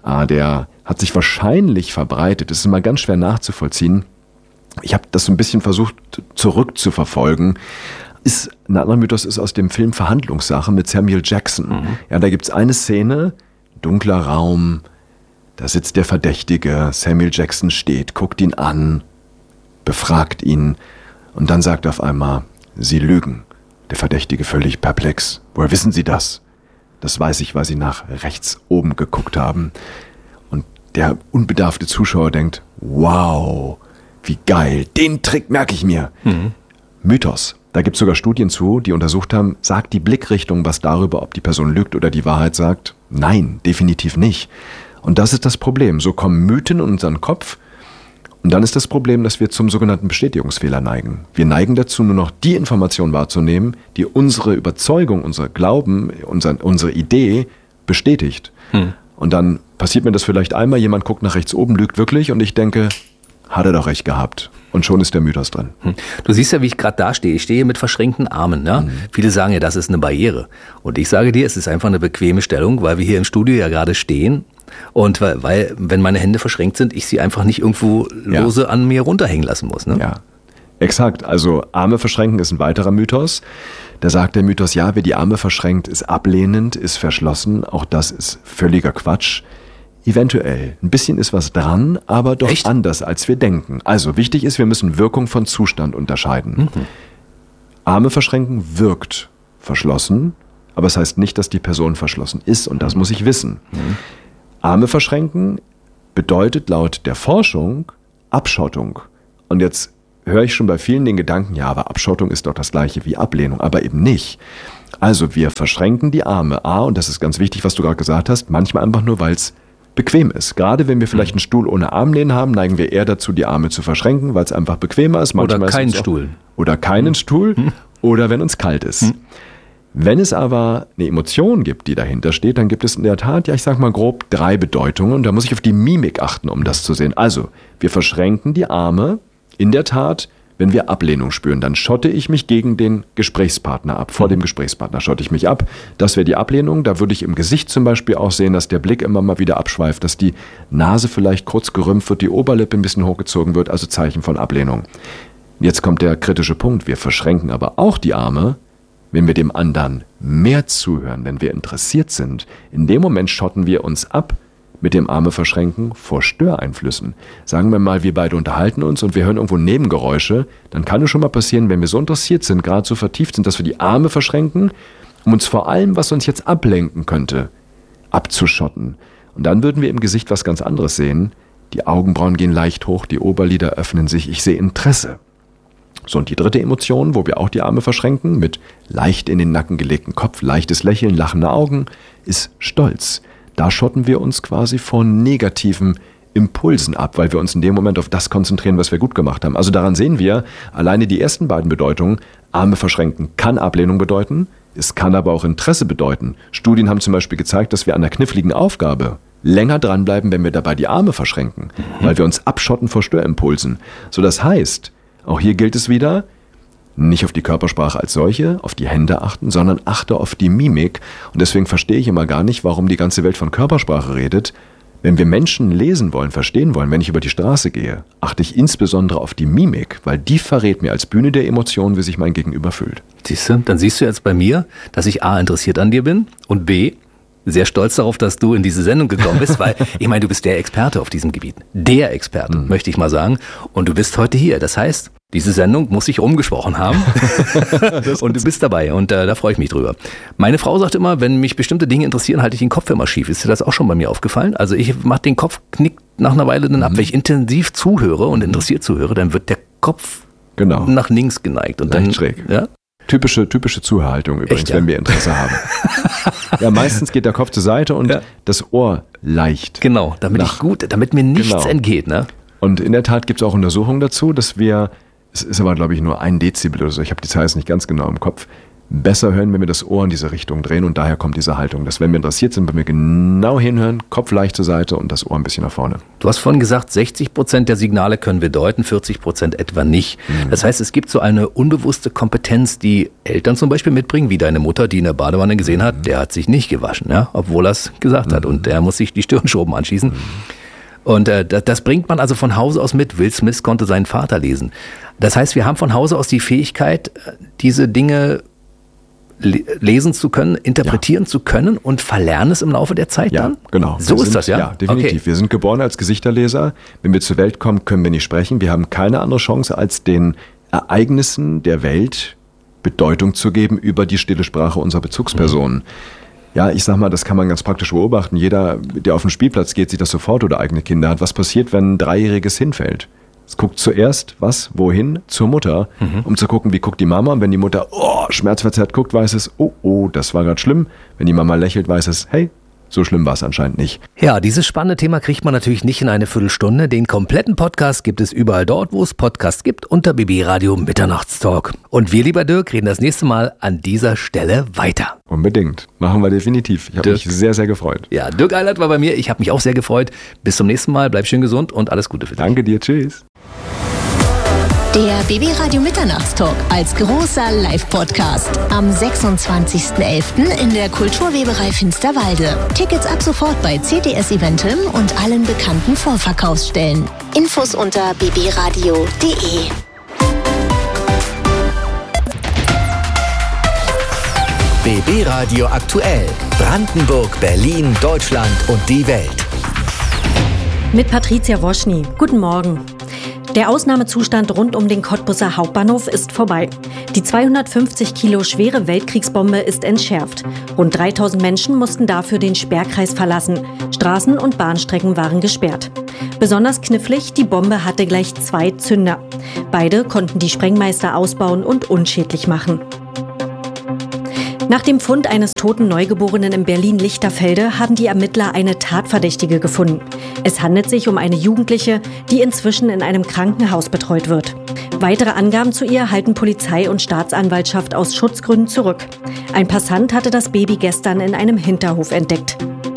der hat sich wahrscheinlich verbreitet, das ist immer ganz schwer nachzuvollziehen. Ich habe das so ein bisschen versucht zurückzuverfolgen. Ist, ein anderer Mythos ist aus dem Film Verhandlungssache mit Samuel Jackson. Mhm. Ja, da gibt es eine Szene, dunkler Raum, da sitzt der Verdächtige, Samuel Jackson steht, guckt ihn an, befragt ihn und dann sagt er auf einmal, Sie lügen. Der Verdächtige völlig perplex. Woher wissen Sie das? Das weiß ich, weil Sie nach rechts oben geguckt haben. Und der unbedarfte Zuschauer denkt, wow, wie geil, den Trick merke ich mir. Mhm. Mythos. Da gibt es sogar Studien zu, die untersucht haben, sagt die Blickrichtung was darüber, ob die Person lügt oder die Wahrheit sagt? Nein, definitiv nicht. Und das ist das Problem. So kommen Mythen in unseren Kopf. Und dann ist das Problem, dass wir zum sogenannten Bestätigungsfehler neigen. Wir neigen dazu, nur noch die Information wahrzunehmen, die unsere Überzeugung, unser Glauben, unser, unsere Idee bestätigt. Hm. Und dann passiert mir das vielleicht einmal, jemand guckt nach rechts oben, lügt wirklich und ich denke, hat er doch recht gehabt. Und schon ist der Mythos drin. Du siehst ja, wie ich gerade da stehe. Ich stehe mit verschränkten Armen. Ne? Mhm. Viele sagen ja, das ist eine Barriere. Und ich sage dir, es ist einfach eine bequeme Stellung, weil wir hier im Studio ja gerade stehen. Und weil, weil, wenn meine Hände verschränkt sind, ich sie einfach nicht irgendwo lose ja. an mir runterhängen lassen muss. Ne? Ja, exakt. Also Arme verschränken ist ein weiterer Mythos. Da sagt der Mythos, ja, wer die Arme verschränkt, ist ablehnend, ist verschlossen. Auch das ist völliger Quatsch. Eventuell. Ein bisschen ist was dran, aber doch Echt? anders, als wir denken. Also wichtig ist, wir müssen Wirkung von Zustand unterscheiden. Mhm. Arme verschränken wirkt verschlossen, aber es heißt nicht, dass die Person verschlossen ist und das muss ich wissen. Mhm. Arme verschränken bedeutet laut der Forschung Abschottung. Und jetzt höre ich schon bei vielen den Gedanken, ja, aber Abschottung ist doch das gleiche wie Ablehnung, aber eben nicht. Also wir verschränken die Arme. A, und das ist ganz wichtig, was du gerade gesagt hast, manchmal einfach nur, weil es bequem ist. Gerade wenn wir vielleicht einen Stuhl ohne Armlehnen haben, neigen wir eher dazu, die Arme zu verschränken, weil es einfach bequemer ist. Manchmal oder keinen ist Stuhl. Auch, oder keinen hm. Stuhl. Hm. Oder wenn uns kalt ist. Hm. Wenn es aber eine Emotion gibt, die dahinter steht, dann gibt es in der Tat, ja ich sag mal grob, drei Bedeutungen. Und da muss ich auf die Mimik achten, um das zu sehen. Also, wir verschränken die Arme in der Tat, wenn wir Ablehnung spüren, dann schotte ich mich gegen den Gesprächspartner ab. Vor dem Gesprächspartner schotte ich mich ab. Das wäre die Ablehnung. Da würde ich im Gesicht zum Beispiel auch sehen, dass der Blick immer mal wieder abschweift, dass die Nase vielleicht kurz gerümpft wird, die Oberlippe ein bisschen hochgezogen wird, also Zeichen von Ablehnung. Jetzt kommt der kritische Punkt. Wir verschränken aber auch die Arme, wenn wir dem anderen mehr zuhören, wenn wir interessiert sind. In dem Moment schotten wir uns ab, mit dem Arme verschränken vor Störeinflüssen. Sagen wir mal, wir beide unterhalten uns und wir hören irgendwo Nebengeräusche, dann kann es schon mal passieren, wenn wir so interessiert sind, gerade so vertieft sind, dass wir die Arme verschränken, um uns vor allem, was uns jetzt ablenken könnte, abzuschotten. Und dann würden wir im Gesicht was ganz anderes sehen. Die Augenbrauen gehen leicht hoch, die Oberlider öffnen sich, ich sehe Interesse. So, und die dritte Emotion, wo wir auch die Arme verschränken, mit leicht in den Nacken gelegten Kopf, leichtes Lächeln, lachende Augen, ist Stolz. Da schotten wir uns quasi von negativen Impulsen ab, weil wir uns in dem Moment auf das konzentrieren, was wir gut gemacht haben. Also daran sehen wir, alleine die ersten beiden Bedeutungen, Arme verschränken kann Ablehnung bedeuten, es kann aber auch Interesse bedeuten. Studien haben zum Beispiel gezeigt, dass wir an einer kniffligen Aufgabe länger dranbleiben, wenn wir dabei die Arme verschränken, mhm. weil wir uns abschotten vor Störimpulsen. So, das heißt, auch hier gilt es wieder, nicht auf die Körpersprache als solche, auf die Hände achten, sondern achte auf die Mimik. Und deswegen verstehe ich immer gar nicht, warum die ganze Welt von Körpersprache redet. Wenn wir Menschen lesen wollen, verstehen wollen, wenn ich über die Straße gehe, achte ich insbesondere auf die Mimik, weil die verrät mir als Bühne der Emotionen, wie sich mein Gegenüber fühlt. Siehst du, dann siehst du jetzt bei mir, dass ich A, interessiert an dir bin und B, sehr stolz darauf, dass du in diese Sendung gekommen bist, weil ich meine, du bist der Experte auf diesem Gebiet. Der Experte, mhm. möchte ich mal sagen. Und du bist heute hier. Das heißt, diese Sendung muss ich rumgesprochen haben und du bist dabei und äh, da freue ich mich drüber. Meine Frau sagt immer, wenn mich bestimmte Dinge interessieren, halte ich den Kopf immer schief. Ist dir das auch schon bei mir aufgefallen? Also ich mache den Kopf, knickt nach einer Weile dann ab. Mhm. Wenn ich intensiv zuhöre und interessiert zuhöre, dann wird der Kopf genau. nach links geneigt. Und Leicht dann, schräg. Ja? Typische, typische Zuhörhaltung übrigens, Echt, ja? wenn wir Interesse haben. Ja, meistens geht der Kopf zur Seite und ja. das Ohr leicht. Genau, damit nach, ich gut, damit mir nichts genau. entgeht. Ne? Und in der Tat gibt es auch Untersuchungen dazu, dass wir, es ist aber glaube ich nur ein Dezibel oder so, ich habe die Zahl jetzt nicht ganz genau im Kopf, besser hören, wenn wir das Ohr in diese Richtung drehen und daher kommt diese Haltung, dass wenn wir interessiert sind, wenn wir genau hinhören, Kopf leicht zur Seite und das Ohr ein bisschen nach vorne. Du hast vorhin gesagt, sechzig Prozent der Signale können wir deuten, vierzig Prozent etwa nicht. Mhm. Das heißt, es gibt so eine unbewusste Kompetenz, die Eltern zum Beispiel mitbringen, wie deine Mutter, die in der Badewanne gesehen hat, mhm. der hat sich nicht gewaschen, ja, obwohl er es gesagt mhm. hat und der muss sich die Stirnschoben anschießen. Mhm. Und äh, das, das bringt man also von Hause aus mit. Will Smith konnte seinen Vater lesen. Das heißt, wir haben von Hause aus die Fähigkeit, diese Dinge lesen zu können, interpretieren ja. zu können und verlernen es im Laufe der Zeit ja, dann? Genau. So wir ist sind, das, ja? Ja, definitiv. Okay. Wir sind geboren als Gesichterleser. Wenn wir zur Welt kommen, können wir nicht sprechen. Wir haben keine andere Chance, als den Ereignissen der Welt Bedeutung zu geben über die stille Sprache unserer Bezugspersonen. Mhm. Ja, ich sag mal, das kann man ganz praktisch beobachten. Jeder, der auf den Spielplatz geht, sieht das sofort oder eigene Kinder hat. Was passiert, wenn ein Dreijähriges hinfällt? Es guckt zuerst, was, wohin? Zur Mutter, mhm. um zu gucken, wie guckt die Mama. Und wenn die Mutter, oh, schmerzverzerrt guckt, weiß es, oh, oh, das war gerade schlimm. Wenn die Mama lächelt, weiß es, hey, so schlimm war es anscheinend nicht. Ja, dieses spannende Thema kriegt man natürlich nicht in eine Viertelstunde. Den kompletten Podcast gibt es überall dort, wo es Podcasts gibt, unter B B Radio Mitternachtstalk. Und wir, lieber Dirk, reden das nächste Mal an dieser Stelle weiter. Unbedingt. Machen wir definitiv. Ich habe mich sehr, sehr gefreut. Ja, Dirk Eilert war bei mir. Ich habe mich auch sehr gefreut. Bis zum nächsten Mal. Bleib schön gesund und alles Gute für dich. Danke dir. Tschüss. Der B B Radio Mitternachtstalk als großer Live-Podcast am sechsundzwanzigsten elften in der Kulturweberei Finsterwalde. Tickets ab sofort bei C T S Eventim und allen bekannten Vorverkaufsstellen. Infos unter b b radio punkt d e. B B Radio aktuell. Brandenburg, Berlin, Deutschland und die Welt. Mit Patricia Woschny. Guten Morgen. Der Ausnahmezustand rund um den Cottbuser Hauptbahnhof ist vorbei. Die zweihundertfünfzig Kilo schwere Weltkriegsbombe ist entschärft. Rund dreitausend Menschen mussten dafür den Sperrkreis verlassen. Straßen und Bahnstrecken waren gesperrt. Besonders knifflig, die Bombe hatte gleich zwei Zünder. Beide konnten die Sprengmeister ausbauen und unschädlich machen. Nach dem Fund eines toten Neugeborenen in Berlin-Lichterfelde haben die Ermittler eine Tatverdächtige gefunden. Es handelt sich um eine Jugendliche, die inzwischen in einem Krankenhaus betreut wird. Weitere Angaben zu ihr halten Polizei und Staatsanwaltschaft aus Schutzgründen zurück. Ein Passant hatte das Baby gestern in einem Hinterhof entdeckt.